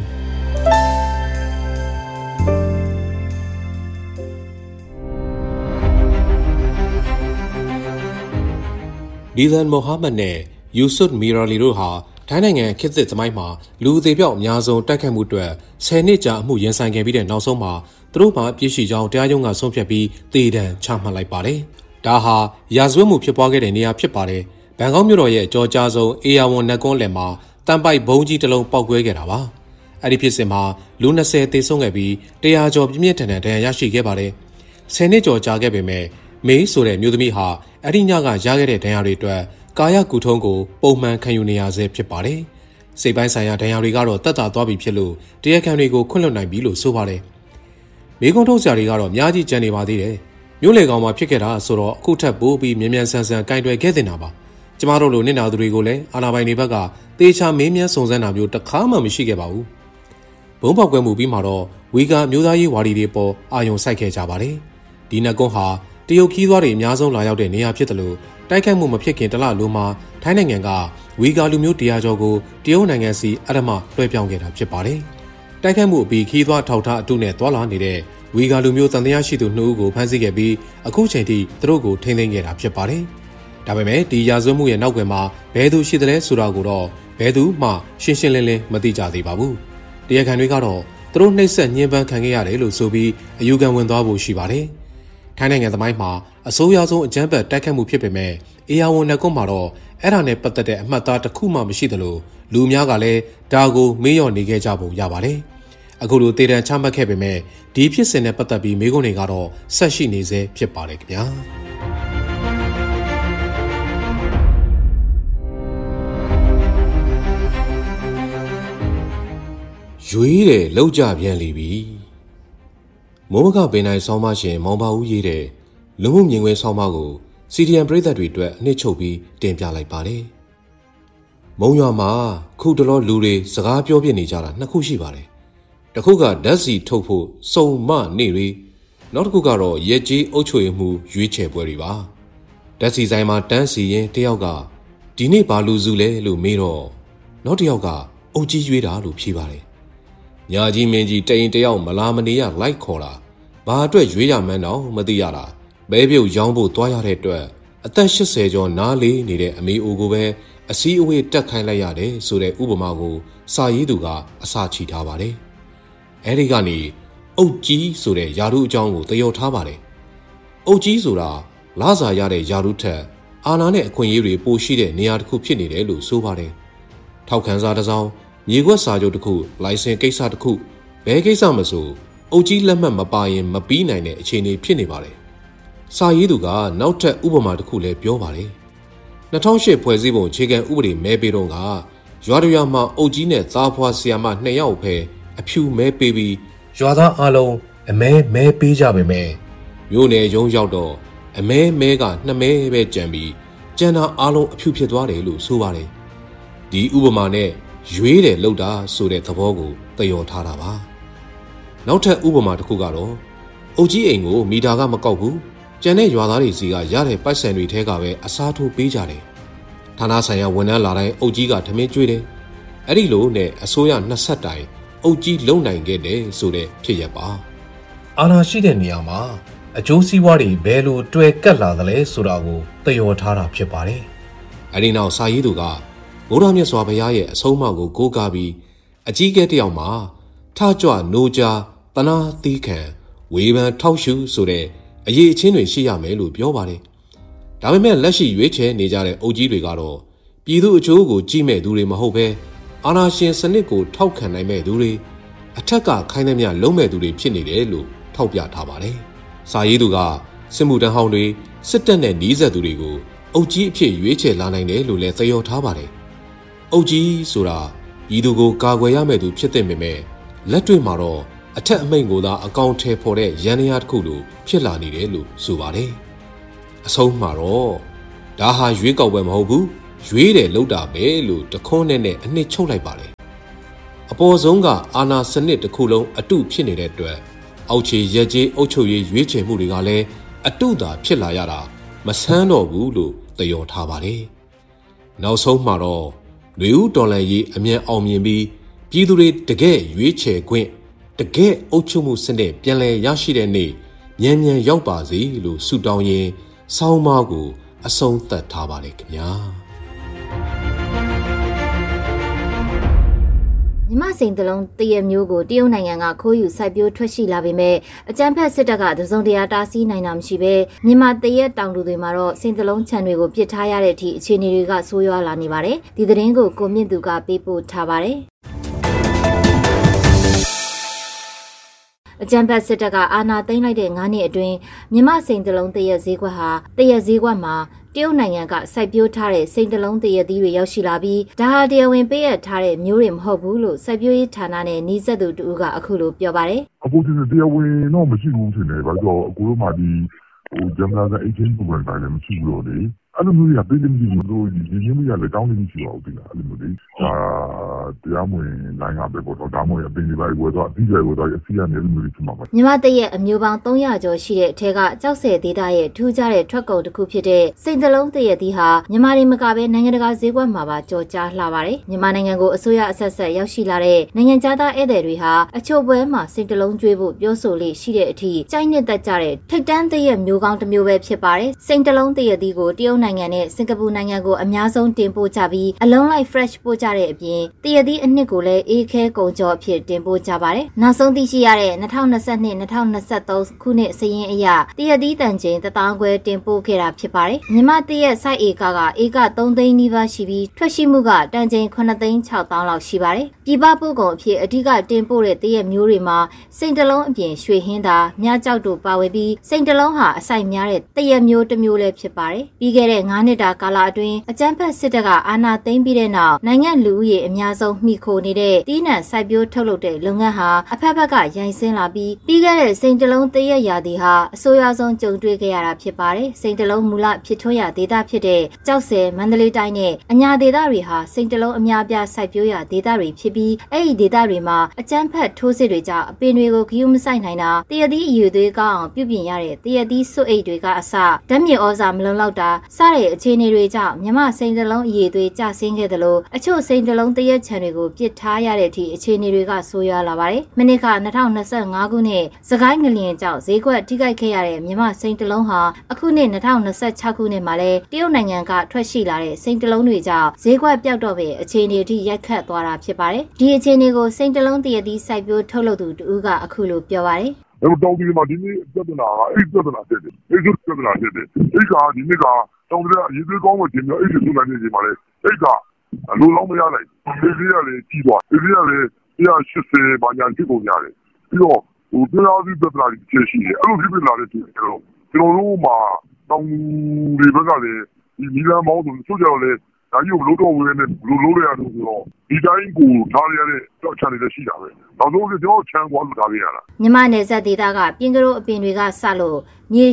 ဒီလန်မိုဟာမက်နဲ့ယူဆွတ်မီရာလီတို့ဟာထိုင်းနိုင်ငံခေတ်သစ်သမိုင်းမှာလူအသေးပြောက်အများဆုံးတိုက်ခတ်မှုအတွက်ဆယ်နှစ်ကြာအမှုရင်ဆိုင်ခဲ့ပြီးတဲ့နောက်ဆုံးမှာသူတို့မှာပြည့်ရှိကြောင်းတရားရုံးကဆုံးဖြတ်ပြီးသေဒဏ်ချမှတ်လိုက်ပါတယ်။ဒါဟာရာဇဝတ်မှုဖြစ်ပွားခဲ့တဲ့နေရာဖြစ်ပါတယ်။ဘန်ကောက်မြို့တော်ရဲ့အကြောကြားဆုံးအေယာဝန်နက်ကွန်းလယ်မှာတန်ပိုက်ဘုံကြီးတစ်လုံးပောက်ကွဲခဲ့တာပါ။အဲ့ဒီဖြစ်စဉ်မှာလူ၂၀သေဆုံးခဲ့ပြီးတရာကျော်ပြင်းပြင်းထန်ထန်ဒဏ်ရာရရှိခဲ့ပါတယ်။ဆယ်နှစ်ကျော်ကြာခဲ့ပေမဲ့မေးဆိုတဲ့မျိုးသမီးဟာအဲ့ဒီညကရခဲ့တဲ့ဒဏ်ရာတွေအတွက်ကာယကုထုံးကိုပုံမှန်ခံယူနေရဆဲဖြစ်ပါတယ်။စိတ်ပိုင်းဆိုင်ရာဒဏ်ရာတွေကတော့တက်တာသွားပြီဖြစ်လို့တရားခံတွေကိုခွင့်လွှတ်နိုင်ပြီလို့ဆိုပါတယ်။မိကုံထုတ်ဆရာတွေကတော့အများကြီးကြံနေပါသေးတယ်။မျိုးလေကောင်မှာဖြစ်ခဲ့တာဆိုတော့အခုထပ်ပိုးပြီးမြန်မြန်ဆန်ဆန်ကင်တွယ်ခဲ့တင်တာပါ။ကျမတို့လိုနစ်နာသူတွေကိုလည်းအာဏာပိုင်တွေဘက်ကတေချာမင်းမြန်းစုံစမ်းတာမျိုးတစ်ခါမှမရှိခဲ့ပါဘူး။ဘုံပေါက်ကွဲမှုပြီးမှတော့ဝီဂါမျိုးသားရေးဝါဒီတွေပေါ်အာရုံစိုက်ခဲ့ကြပါတယ်။ဒီနက်ကွန်းဟာတရုတ်ခီးသွားတွေအများဆုံးလာရောက်တဲ့နေရာဖြစ်တယ်လို့တိုက်ခိုက်မှုမဖြစ်ခင်တလလိုမှာထိုင်းနိုင်ငံကဝီဂါလူမျိုးတရားကျော်ကိုတရုတ်နိုင်ငံစီအရမလွှဲပြောင်းခဲ့တာဖြစ်ပါတယ်။တိုက်ခိုက်မှုအပြီးခီးသွားထောက်ထားအတုနဲ့သွာလာနေတဲ့ဝီဂါလူမျိုးတန်တရားရှိသူနှစ်ဦးကိုဖမ်းဆီးခဲ့ပြီးအခုချိန်ထိသူတို့ကိုထိန်းသိမ်းခဲ့တာဖြစ်ပါတယ်။ဒါပေမဲ့ဒီရာဇဝတ်မှုရဲ့နောက်ကွယ်မှာဘယ်သူရှိသလဲဆိုတာကိုတော့ဘယ်သူမှရှင်းရှင်းလင်းလင်းမသိကြသေးပါဘူး။တရားခံတွေကတော့သူတို့နှိပ်စက်ညှဉ်းပန်းခံခဲ့ရတယ်လို့ဆိုပြီးအယူခံဝင်သွားဖို့ရှိပါတယ်။ထိုင်းနိုင်ငံသမိုင်းမှာအဆိုးရွားဆုံးအကြမ်းဖက်တိုက်ခတ်မှုဖြစ်ပေမဲ့အေယာဝန်နက်ကွန်းမှာတော့အဲ့ဒါနဲ့ပတ်သက်တဲ့အမှတ်အသားတစ်ခုမှမရှိသလိုလူများကလည်းဒါကိုမေးလျော့နေခဲ့ကြပုံရပါတယ်။အခုလိုတေတံချမှတ်ခဲ့ပေမဲ့ဒီဖြစ်စဉ်နဲ့ပတ်သက်ပြီးမေးခွန်းတွေကတော့ဆက်ရှိနေစေဖြစ်ပါတယ်ခင်ဗျာ။ရွေးတယ်လောက်ကြပြန်လိပြီ။မိုးမကပင်နိုင်ဆောင်းမရှင်မောင်ပါဦးရေးတဲ့လူမှုမြင်ကွင်းဆောင်းပါကိုစီဒီအမ်ပရိသတ်တွေအတွက်အနှစ်ချုပ်ပြီးတင်ပြလိုက်ပါတယ်။မုံရွာမှာခုတလောလူတွေစကားပြောပြနေကြတာနှစ်ခုရှိပါတယ်။တစ်ခုကဓာတ်စီထုတ်ဖို့စုံမနေတွေနောက်တစ်ခုကတော့ရက်ကြီးအုပ်ချုပ်ရေးမှုရွေးချယ်ပွဲတွေပါ။ဓာတ်စီဆိုင်မှာတန်းစီရင်တယောက်ကဒီနေ့ဘာလူစုလဲလို့မေးတော့နောက်တစ်ယောက်ကအုပ်ကြီးရွေးတာလို့ဖြေပါတယ်။ညာကြီးမင်းကြီးတိန်တယောက်မလာမနေရလိုက်ခေါ်တာဘာအတွက်ရွေးရမှန်းတော့မသိရတာဘဲပြုတ်ရောင်းဖို့သွားရတဲ့အတွက်အသက်၈၀ကျော်နားလေးနေတဲ့အမေအိုကိုပဲအစည်းအဝေးတက်ခိုင်းလိုက်ရတယ်ဆိုတဲ့ဥပမာကိုစာရေးသူကအစာချီထားပါတယ်။အဲဒီကနေအုတ်ကြီးဆိုတဲ့ယာရုအကြောင်းကိုသရော်ထားပါတယ်အုတ်ကြီးဆိုတာလာစာရတဲ့ယာရုထက်အာဏာနဲ့အခွင့်အရေးတွေပိုရှိတဲ့နေရာတစ်ခုဖြစ်နေတယ်လို့ဆိုပါတယ်။ထောက်ခံစာတစ်စောင်မြေခွက်စာချုပ်တစ်ခုလိုင်စင်ကိစ္စတစ်ခုဘယ်ကိစ္စမဆိုအုတ်ကြီးလက်မှတ်မပါရင်မပြီးနိုင်တဲ့အခြေအနေဖြစ်နေပါတယ်။စာရေးသူကနောက်ထပ်ဥပမာတစ်ခုလည်းပြောပါတယ်။၂၀၀၈ဖွဲ့စည်းပုံအခြေခံဥပဒေမဲပေးတော့ကရွာတရွာမှာအုတ်ကြီးနဲ့သားဖွားဆီယာမနှစ်ယောက်ပဲအဖြူမဲပေးပြီးရွာသားအလုံးအမဲမဲပေးကြပါမယ်။မြို့နယ်ရုံးရောက်တော့အမဲမဲကနှစ်မဲပဲကြံပြီးကျန်တာအလုံးအဖြူဖြစ်သွားတယ်လို့ဆိုပါတယ်။ဒီဥပမာနဲ့ရွေးတယ်လို့တာဆိုတဲ့သဘောကိုသရော်ထားတာပါ။နောက်ထပ်ဥပမာတစ်ခုကတော့အုတ်ကြီးအိမ်ကိုမီတာကမကောက်ဘူး။ကျန်တဲ့ရွာသားတွေစီကရတဲ့ပိုက်ဆံတွေထဲကပဲအစားထိုးပေးကြတယ်။ဌာနဆိုင်ရာဝန်ထမ်းလာတိုင်းအုတ်ကြီးကထမင်းကျွေးတယ်။အဲ့ဒီလိုနဲ့အစိုးရနှစ်ဆက်တိုင်အုတ်ကြီးလုံနိုင်ခဲ့တယ်ဆိုတဲ့ဖြစ်ရပ်ပါ။အာဏာရှိတဲ့နေရာမှာအကျိုးစီးပွားတွေဘယ်လိုတွဲကပ်လာသလဲဆိုတာကိုသရော်ထားတာဖြစ်ပါတယ်။အဲဒီနောက်စာရေးသူကဗုဒ္ဓမြတ်စွာဘုရားရဲ့အဆုံးအမကိုကိုးကားပြီးအကြီးအကဲတယောက်မှာထကြွနိုးကြားတနာသီးခံဝေဖန်ထောက်ရှုဆိုတဲ့အရေးအချင်းတွေရှိရမယ်လို့ပြောပါတယ်။ဒါပေမဲ့လက်ရှိရွေးချယ်နေကြတဲ့အုပ်ကြီးတွေကတော့ပြည်သူအကျိုးကိုကြည့်မဲ့သူတွေမဟုတ်ဘဲအာဏာရှင်စနစ်ကိုထောက်ခံနိုင်မဲ့သူတွေအထက်ကခိုင်းသမျှလုံးမဲ့သူတွေဖြစ်နေတယ်လို့ထောက်ပြထားပါတယ်။စာရေးသူကစစ်မှုထမ်းဟောင်းတွေစစ်တပ်နဲ့နှီးဆက်သူတွေကိုအုပ်ကြီးအဖြစ်ရွေးချယ်လာနိုင်တယ်လို့လည်းသရော်ထားပါတယ်။အုပ်ကြီးဆိုတာပြည်သူကိုကာကွယ်ရမယ့်သူဖြစ်တဲ့ပေမဲ့လက်တွေ့မှာတော့အထက်အမိန့်ကိုသာအကောင့်ထဲပေါ်တဲ့ရန်ရာတစ်ခုလိုဖြစ်လာနေတယ်လို့ဆိုပါတယ်။အဆုံးမှာတော့ဒါဟာရွေးကောက်ပွဲမဟုတ်ဘူးရွေးတယ်လို့တာပဲလို့တခွန်းနဲ့နဲ့အနှစ်ချုပ်လိုက်ပါတယ်။အပေါ်ဆုံးကအာဏာစနစ်တစ်ခုလုံးအတုဖြစ်နေတဲ့အတွက်အောက်ခြေရက်ကျေးအုပ်ချုပ်ရေးရွေးချယ်မှုတွေကလည်းအတုသာဖြစ်လာရတာမဆန်းတော့ဘူးလို့သရော်ထားပါတယ်။နောက်ဆုံးမှာတော့လူဦးတော်လှန်ရေးအမြန်အောင်မြင်ပြီးပြည်သူတွေတကယ်ရွေးချယ်ခွင့်တကယ်အုပ်ချုပ်မှုစနစ်ပြန်လည်ရရှိတဲ့နေ့မြန်မြန်ရောက်ပါစေလို့ဆုတောင်းရင်းဆောင်းပါးကိုအဆုံးသတ်ထားပါတယ်ခင်ဗျာမြမစိန်တလုံးတရမျိုးကိုတရုတ်နိုင်ငံကခိုးယူစိုက်ပျိုးထွက်ရှိလာပေမဲ့အကြမ်းဖက်စစ်တပ်ကတစုံတရာတားဆီးနိုင်တာမရှိပဲမြန်မာတရက်တောင်သူတွေမှာတော့စိန်တလုံးခြံတွေကိုပစ်ထားရတဲ့အထိအခြေအနေတွေကဆိုးရွားလာနေပါတယ်ဒီသတင်းကိုကိုမြင့်သူကပေးပို့ထားပါတယ်အကြမ်းဖက်စစ်တပ်ကအာဏာသိမ်းလိုက်တဲ့၅နှစ်အတွင်းမြမစိန်တလုံးတရက်ဈေးကွက်ဟာတရက်ဈေးကွက်မှာတရုတ်နိုင်ငံကစိုက်ပျိုးထားတဲ့စိန်တလုံးတရက်သီးတွေရောက်ရှိလာပြီးဒါဟာတရားဝင်ပေးရထားတဲ့မျိုးတွေမဟုတ်ဘူးလို့စိုက်ပျိုးရေးဌာနနဲ့နှီးဆက်သူတူကအခုလိုပြောပါတယ်အခုဒီတရားဝင်တော့မရှိဘူးထင်တယ်ဘာလို့အခုတော့မှဒီဟိုဂျမနာကအချင်းပုံမှန်တိုင်းလည်းမရှိဘူးလို့လေအဲ့လိုမျိုးရပေးတယ်မရှိဘူးလို့ဒီရင်းမရလည်းတောင်းနေမရှိပါဘူးဒီလားအဲ့လိုမျိုးလေအာတရားမဝင်နိုင်ရပဲပေါ့တော့ဒါမှမဟုတ်အပင်ဒီပါဝယ်တော့အပြီးဝယ်တော့အစီရနေလို့မျိုးဖြစ်မှာပါမြန်မာတရက်အမျိုးပေါင်း၃ရာကျော်ရှိတဲ့အထက်ကကြောက်စဲဒေတာရဲ့ထူးခြားတဲ့ထွက်ကုန်တစ်ခုဖြစ်တဲ့စိန်တလုံးတရက်သီးဟာမြန်မာတွေမကပဲနိုင်ငံတကာဈေးကွက်မှာပါကြော်ကြားလှပါတယ်မြန်မာနိုင်ငံကိုအစိုးရအဆက်ဆက်ရောက်ရှိလာတဲ့နိုင်ငံခြားသားဧည့်သည်တွေဟာအချို့ပွဲမှာစိန်တလုံးကျွေးဖို့ပြောဆိုလေးရှိတဲ့အထိကြိုက်နှစ်သက်ကြတဲ့ထိတ်တန်းတရက်မျိုးကောင်းတစ်မျိုးပဲဖြစ်ပါတယ်စိန်တလုံးတရက်သီးကိုတရုတ်နိုင်ငံနဲ့စင်ကာပူနိုင်ငံကိုအများဆုံးတင်ပို့ကြပြီးအလုံးလိုက် fresh ပို့ကြတဲ့အပြင်တရက်သီးအနှစ်ကိုလည်းအေးခဲကုန်ကြောအဖြစ်တင်ပို့ကြပါတယ်နောက်ဆုံးသိရှိရတဲ့၂၀၂၂ ၂၀၂၃ခုနှစ်စရင်းအရတရက်သီးတန်ချိန်တစ်သောင်းခွဲတင်ပို့ခဲ့တာဖြစ်ပါတယ်မြန်မာတရက်စိုက်ဧကကဧက၃သိန်းနီးပါးရှိပြီးထွက်ရှိမှုကတန်ချိန်၇သိန်း၆သောင်းလောက်ရှိပါတယ်ပြည်ပပို့ကုန်အဖြစ်အဓိကတင်ပို့တဲ့တရက်မျိုးတွေမှာစိန်တလုံးအပြင်ရွှေဟင်းသာမြကြောက်တို့ပါဝင်ပြီးစိန်တလုံးဟာအစိုက်များတဲ့တရက်မျိုးတစ်မျိုးလည်းဖြစ်ပါတယ်ပြီးခဲ့တဲ့၅နှစ်တာကာလအတွင်းအကြမ်းဖက်စစ်တပ်ကအာဏာသိမ်းပြီးတဲ့နောက်နိုင်ငံလူဦးရေအများဆုံးမှီခိုနေတဲ့တီးနှံစိုက်ပျိုးထုတ်လုပ်တဲ့လုပ်ငန်းဟာအဖက်ဖက်ကရိုင်းဆင်းလာပြီးပြီးခဲ့တဲ့စိန်တလုံးတရက်ရာသီဟာအဆိုးရွားဆုံးကြုံတွေ့ခဲ့ရတာဖြစ်ပါတယ်စိန်တလုံးမူလဖြစ်ထွန်းရာဒေသဖြစ်တဲ့ကြောက်စဲမန္တလေးတိုင်းနဲ့အညာဒေသတွေဟာစိန်တလုံးအများပြားစိုက်ပျိုးရာဒေသတွေဖြစ်ပြီးအဲ့ဒီဒေသတွေမှာအကြမ်းဖက်ထိုးစစ်တွေကြောင့်အပင်တွေကိုဂရုမစိုက်နိုင်တာတရက်သီးအယူသွေးကောင်းအောင်ပြုပြင်ရတဲ့တရက်သီးစွတ်အိတ်တွေကအစဓာတ်မြေဩဇာမလုံလောက်တာစတဲ့အခြေအနေတွေကြောင့်မြမစိန်တလုံးအယူသွေးကျဆင်းခဲ့တယ်လို့အချို့စိန်တလုံးတရက်ချံတွေကိုပစ်ထားရတဲ့အထိအခြေအနေတွေကဆိုးရွားလာပါတယ်။မနစ်က၂၀၂၅ခုနှစ်စကိုင်းငလျင်ကြောင့်ဈေးကွက်ထိခိုက်ခဲ့ရတဲ့မြန်မာစိန်တလုံးဟာအခုနှစ်၂၀၂၆ခုနှစ်မှာလည်းတရုတ်နိုင်ငံကထွက်ရှိလာတဲ့စိန်တလုံးတွေကြောင့်ဈေးကွက်ပျောက်တော့ပဲအခြေအနေအထိရိုက်ခတ်သွားတာဖြစ်ပါတယ်။ဒီအခြေအနေကိုစိန်တလုံးတရက်သီးစိုက်ပျိုးထုတ်လုပ်သူတူကအခုလိုပြောပါတယ်။အဒါပေမဲ့တောင်ဒီမှာဒီနေ့ပြဿနာကအဲ့ပြဿနာဖြစ်တယ်အဲ့ဒီပြဿနာဖြစ်တယ်အဲ့ကဒီနေ့ကတောင်တရအရေးသေးကောင်းမှတင်ပြီးအဲ့ဒီစုနိုင်နေချိန်မှာလေအဲ့ကအလိုလောက်မရလိုက်ဒီကြီးကလည်းကြီးသွားဒီကြီးကလည်းone hundred eightyဘာညာဖြစ်ပုံရတယ်ပြီးတော့ဟိုတရားစီပြဿနာတွေဖြစ်ရှိတယ်အဲ့လိုဖြစ်ဖြစ်လာတဲ့ကျွန်တော်ကျွန်တော်တို့မှာတောင်တွေဘက်ကလည်းဒီမီလန်မောင်းဆိုဆိုကြတော့လေဒါကြီးကိုလို့တော့ဝယ်နေလို့လို့ရတယ်ဆိုတော့ဒီတိုင်းကိုထားရတဲ့ကြောက်ချတယ်ရှိတာပဲနောက်ဆုံးကျွန်တော်ချမ်းကွာလို့ထားရတာမြမနယ်စပ်ဒေသကပြင်ကလေးအပင်တွေကစလို့မြေ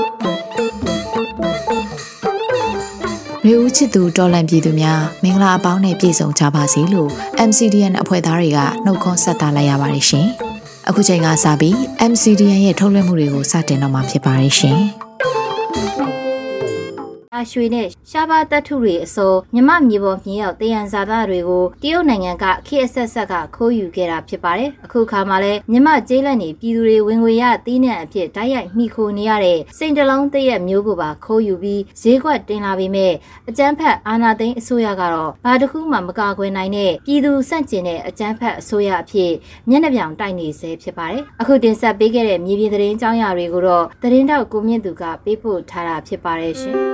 ရေဦးချစ်သူတော်လန်ပြည်သူများမင်္ဂလာအပေါင်းနဲ့ပြည့်စုံကြပါစေလို့ M C D N အဖွဲ့သားတွေကနှုတ်ခွန်းဆက်သလိုက်ရပါတယ်ရှင်။အခုချိန်ကစပြီး M C D N ရဲ့ထုတ်လွှင့်မှုတွေကိုစတင်တော့မှာဖြစ်ပါတယ်ရှင်။အရွှေနဲ့ရှားပါတတ်ထုတွေအစုံမြမမြေပေါ်မြင်ရောက်တယံဇာတာတွေကိုတရုတ်နိုင်ငံကခေတ်အဆက်ဆက်ကခိုးယူခဲ့တာဖြစ်ပါတယ်။အခုခါမှာလဲမြမကျေးလက်နေပြည်သူတွေဝင်ငွေရတီးနှံအဖြစ်တိုက်ရိုက်မိခိုနေရတဲ့စိန်တလုံးတရက်မျိုးကိုပါခိုးယူပြီးဈေးကွက်တင်လာပေမဲ့အကြမ်းဖက်အာဏာသိမ်းအစိုးရကတော့ဘာတစ်ခုမှမကာကွယ်နိုင်တဲ့ပြည်သူစန့်ကျင်တဲ့အကြမ်းဖက်အစိုးရအဖြစ်မျက်နှာပြောင်တိုက်နေဆဲဖြစ်ပါတယ်။အခုတင်ဆက်ပေးခဲ့တဲ့မြေပြင်သတင်းကြောင်းရာတွေကိုတော့သတင်းတောက်ကိုမြင့်သူကပေးပို့ထားတာဖြစ်ပါတယ်ရှင်။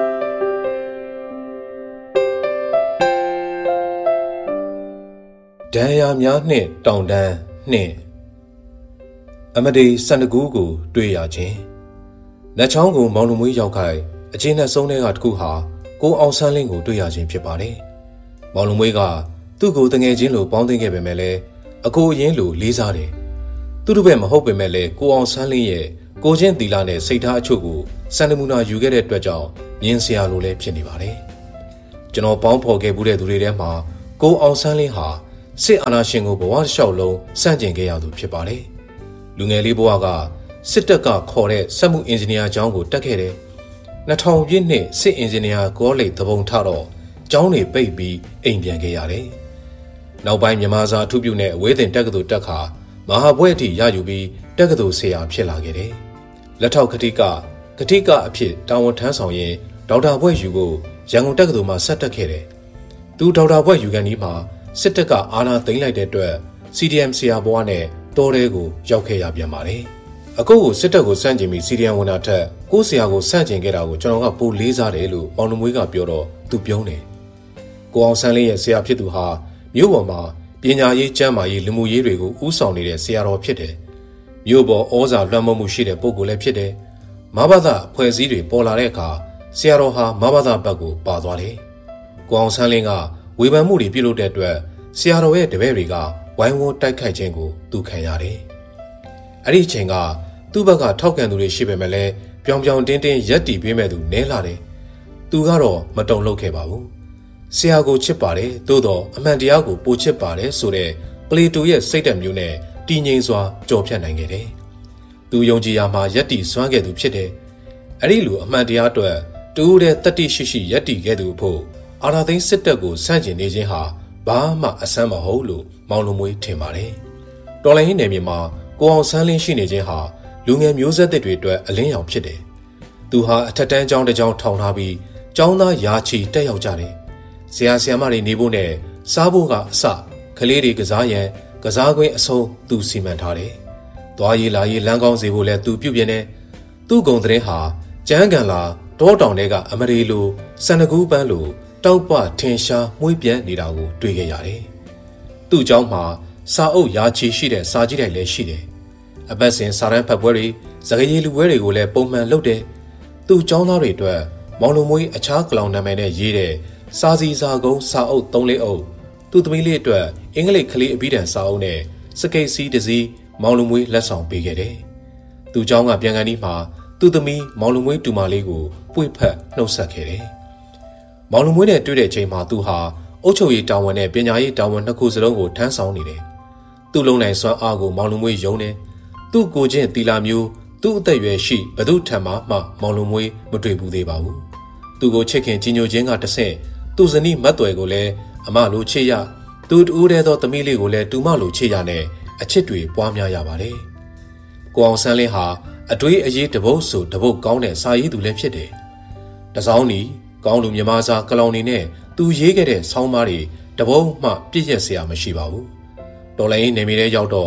ဒဏ်ရာများနှင့်တောင်တန်းနှင့်အမဒီစန္ဒကူးကိုတွေ့ရခြင်းလက်ချောင်းကိုမောင်လူမွေးရောက်ခိုင်အချင်းနဲ့ဆုံးတဲ့ကတခုဟာကိုအောင်ဆန်းလင်းကိုတွေ့ရခြင်းဖြစ်ပါတယ်။မောင်လူမွေးကသူ့ကိုတငယ်ချင်းလိုပေါင်းသိခဲ့ပေမဲ့လည်းအကိုအရင်လိုလေးစားတယ်။သူ့တို့ဘက်မဟုတ်ပေမဲ့လည်းကိုအောင်ဆန်းလင်းရဲ့ကိုချင်းတီလာနဲ့စိတ်ထားအချို့ကိုစန္ဒမူနာယူခဲ့တဲ့အတွက်ကြောင့်မြင်စရာလိုလည်းဖြစ်နေပါတယ်။ကျွန်တော်ပေါင်းဖော်ခဲ့မှုတဲ့သူတွေထဲမှာကိုအောင်ဆန်းလင်းဟာစစ်အာဏာရှင်ကိုဘဝတစ်လျှောက်လုံးစန့်ကျင်ခဲ့ရသူဖြစ်ပါတယ်။လူငယ်လေးဘဝကစစ်တပ်ကခေါ်တဲ့စက်မှုအင်ဂျင်နီယာကျောင်းကိုတက်ခဲ့တယ်။နှစ်ထောင်ပြည့်နှစ်စစ်အင်ဂျင်နီယာကောလိပ်သဘုံထတော့ကျောင်းတွေပိတ်ပြီးအိမ်ပြန်ခဲ့ရတယ်။နောက်ပိုင်းမြန်မာစာအထူးပြုနဲ့အဝေးသင်တက္ကသိုလ်တက်ခါမဟာဘွဲ့အထိရယူပြီးတက္ကသိုလ်ဆရာဖြစ်လာခဲ့တယ်။လက်ထောက်ကတိကကတိကအဖြစ်တာဝန်ထမ်းဆောင်ရင်ဒေါက်တာဘွဲ့ယူကိုရန်ကုန်တက္ကသိုလ်မှာဆက်တက်ခဲ့တယ်။သူဒေါက်တာဘွဲ့ယူကန်ဒီမှာစစ်တပ်ကအာဏာသိမ်းလိုက်တဲ့အတွက် C D M ဆရာဘွားနဲ့တောထဲကိုရောက်ခဲ့ရပြန်ပါတယ်။အခုကိုစစ်တပ်ကိုစန့်ကျင်ပြီး C D M ဝင်တာထက်ကိုဆရာကိုစန့်ကျင်ခဲ့တာကိုကျွန်တော်ကပိုလေးစားတယ်လို့မောင်နှမွေးကပြောတော့သူပြုံးတယ်။ကိုအောင်ဆန်းလေးရဲ့ဆရာဖြစ်သူဟာမြို့ပေါ်မှာပညာရေးကျန်းမာရေးလူမှုရေးတွေကိုဦးဆောင်နေတဲ့ဆရာတော်ဖြစ်တယ်။မြို့ပေါ်ဩဇာလွှမ်းမိုးမှုရှိတဲ့ပုဂ္ဂိုလ်လည်းဖြစ်တယ်။မဘာသာအဖွဲ့အစည်းတွေပေါ်လာတဲ့အခါဆရာတော်ဟာမဘာသာဘက်ကိုပါသွားတယ်။ကိုအောင်ဆန်းလင်းကဝေဖန်မှုတွေပြုလုပ်တဲ့အတွက်ဆရာတော်ရဲ့တပည့်တွေကဝိုင်းဝန်းတိုက်ခိုက်ခြင်းကိုသူခံရတယ်။အဲ့ဒီအချိန်ကသူ့ဘက်ကထောက်ခံသူတွေရှိပေမဲ့လည်းပြောင်ပြောင်တင်းတင်းရက်တီပေးမဲ့သူနဲလာတယ်။သူကတော့မတုံ့လှုပ်ခဲ့ပါဘူး။ဆရာကိုချစ်ပါတယ်သို့တော့အမှန်တရားကိုပိုချစ်ပါတယ်ဆိုတဲ့ပလေတိုရဲ့စိတ်ဓာတ်မျိုးနဲ့တည်ငြိမ်စွာကြော်ဖြတ်နိုင်ခဲ့တယ်။သူယုံကြည်ရာမှာရက်တီစွမ်းခဲ့သူဖြစ်တယ်။အဲ့ဒီလိုအမှန်တရားအတွက်တူးတဲ့တတိရှိရှိရက်တီခဲ့သူဖို့အာနာသိန်းစစ်တပ်ကိုဆန့်ကျင်နေခြင်းဟာဘာမှအဆန်းမဟုတ်လို့မောင်လုံးမွေးထင်ပါတယ်။တော်လိုင်းနယ်မြေမှာကိုအောင်ဆန်းလင်းရှိနေခြင်းဟာလူငယ်မျိုးဆက်သစ်တွေအတွက်အလင်းရောင်ဖြစ်တယ်။သူဟာအထက်တန်းကျောင်းတစ်ကျောင်းထောင်ထားပြီးကျောင်းသားယာချီတက်ရောက်ကြတယ်။ဆရာဆရာမတွေနေဖို့နဲ့စားဖို့ကအစကလေးတွေကစားရန်ကစားကွင်းအဆုံးသူစီမံထားတယ်။သွားရေးလာရေးလမ်းကောင်းစေဖို့လည်းသူပြုပြင်နေ။သူ့ဂုံတဲ့ဟာကျန်းကန်လာတောတောင်တွေကအမရီလိုစန္ဒကူးပန်းလိုတောက်ပထင်ရှားမှုပြန့်နေတာကိုတွေ့ခဲ့ရတယ်။သူ့เจ้าမှာစာအုပ်ရာချီရှိတဲ့စာကြည့်တိုင်လည်းရှိတယ်။အပတ်စဉ်စာရန်ဖတ်ပွဲတွေစကားရည်လူပွဲတွေကိုလည်းပုံမှန်လုပ်တယ်။သူ့เจ้าသားတွေအတွက်မောင်လုံးမွေးအခြားကလောင်နာမည်နဲ့ရေးတဲ့စာစီစာကုန်းစာအုပ်သုံးလေးအုပ်သူ့သမီးလေးအတွက်အင်္ဂလိပ်ကလေးအပြီးတန်စာအုပ်နဲ့စကိတ်စီးတစ်စီးမောင်လုံးမွေးလက်ဆောင်ပေးခဲ့တယ်။သူ့เจ้าကပြန်ကန်ဒီမှာသူ့သမီးမောင်လုံးမွေးတူမလေးကိုပွေ့ဖက်နှုတ်ဆက်ခဲ့တယ်။မောင်လုံးမွေးနဲ့တွေ့တဲ့ချိန်မှာသူဟာအုတ်ချုပ်ရေးတာဝန်နဲ့ပညာရေးတာဝန်နှစ်ခုစလုံးကိုထမ်းဆောင်နေတယ်။သူ့လုံးနိုင်စွမ်းအားကိုမောင်လုံးမွေးယုံတယ်။သူ့ကိုချင်းတီလာမျိုးသူ့အသက်အရွယ်ရှိဘသူထံမှမှမောင်လုံးမွေးမတွေ့ဘူးသေးပါဘူး။သူ့ကိုချစ်ခင်ကြီးညိုခြင်းကတဆင့်သူ့ဇနီးမတ်ွယ်ကိုလည်းအမလိုချစ်ရသူတူးတဲ့သောသမီးလေးကိုလည်းတူမလိုချစ်ရနဲ့အချစ်တွေပွားများရပါတယ်။ကိုအောင်ဆန်းလင်းဟာအတွေးအရေးတပုတ်ဆိုတပုတ်ကောင်းတဲ့စာရေးသူလည်းဖြစ်တယ်။တစောင်းနီကောင်းလူမြမစာကလောင်နေနဲ့သူရေးခဲ့တဲ့ဆောင်းပါးတွေတပုတ်မှပြည့်ရက်စရာမရှိပါဘူး။တော်လိုင်းနေမီတဲ့ရောက်တော့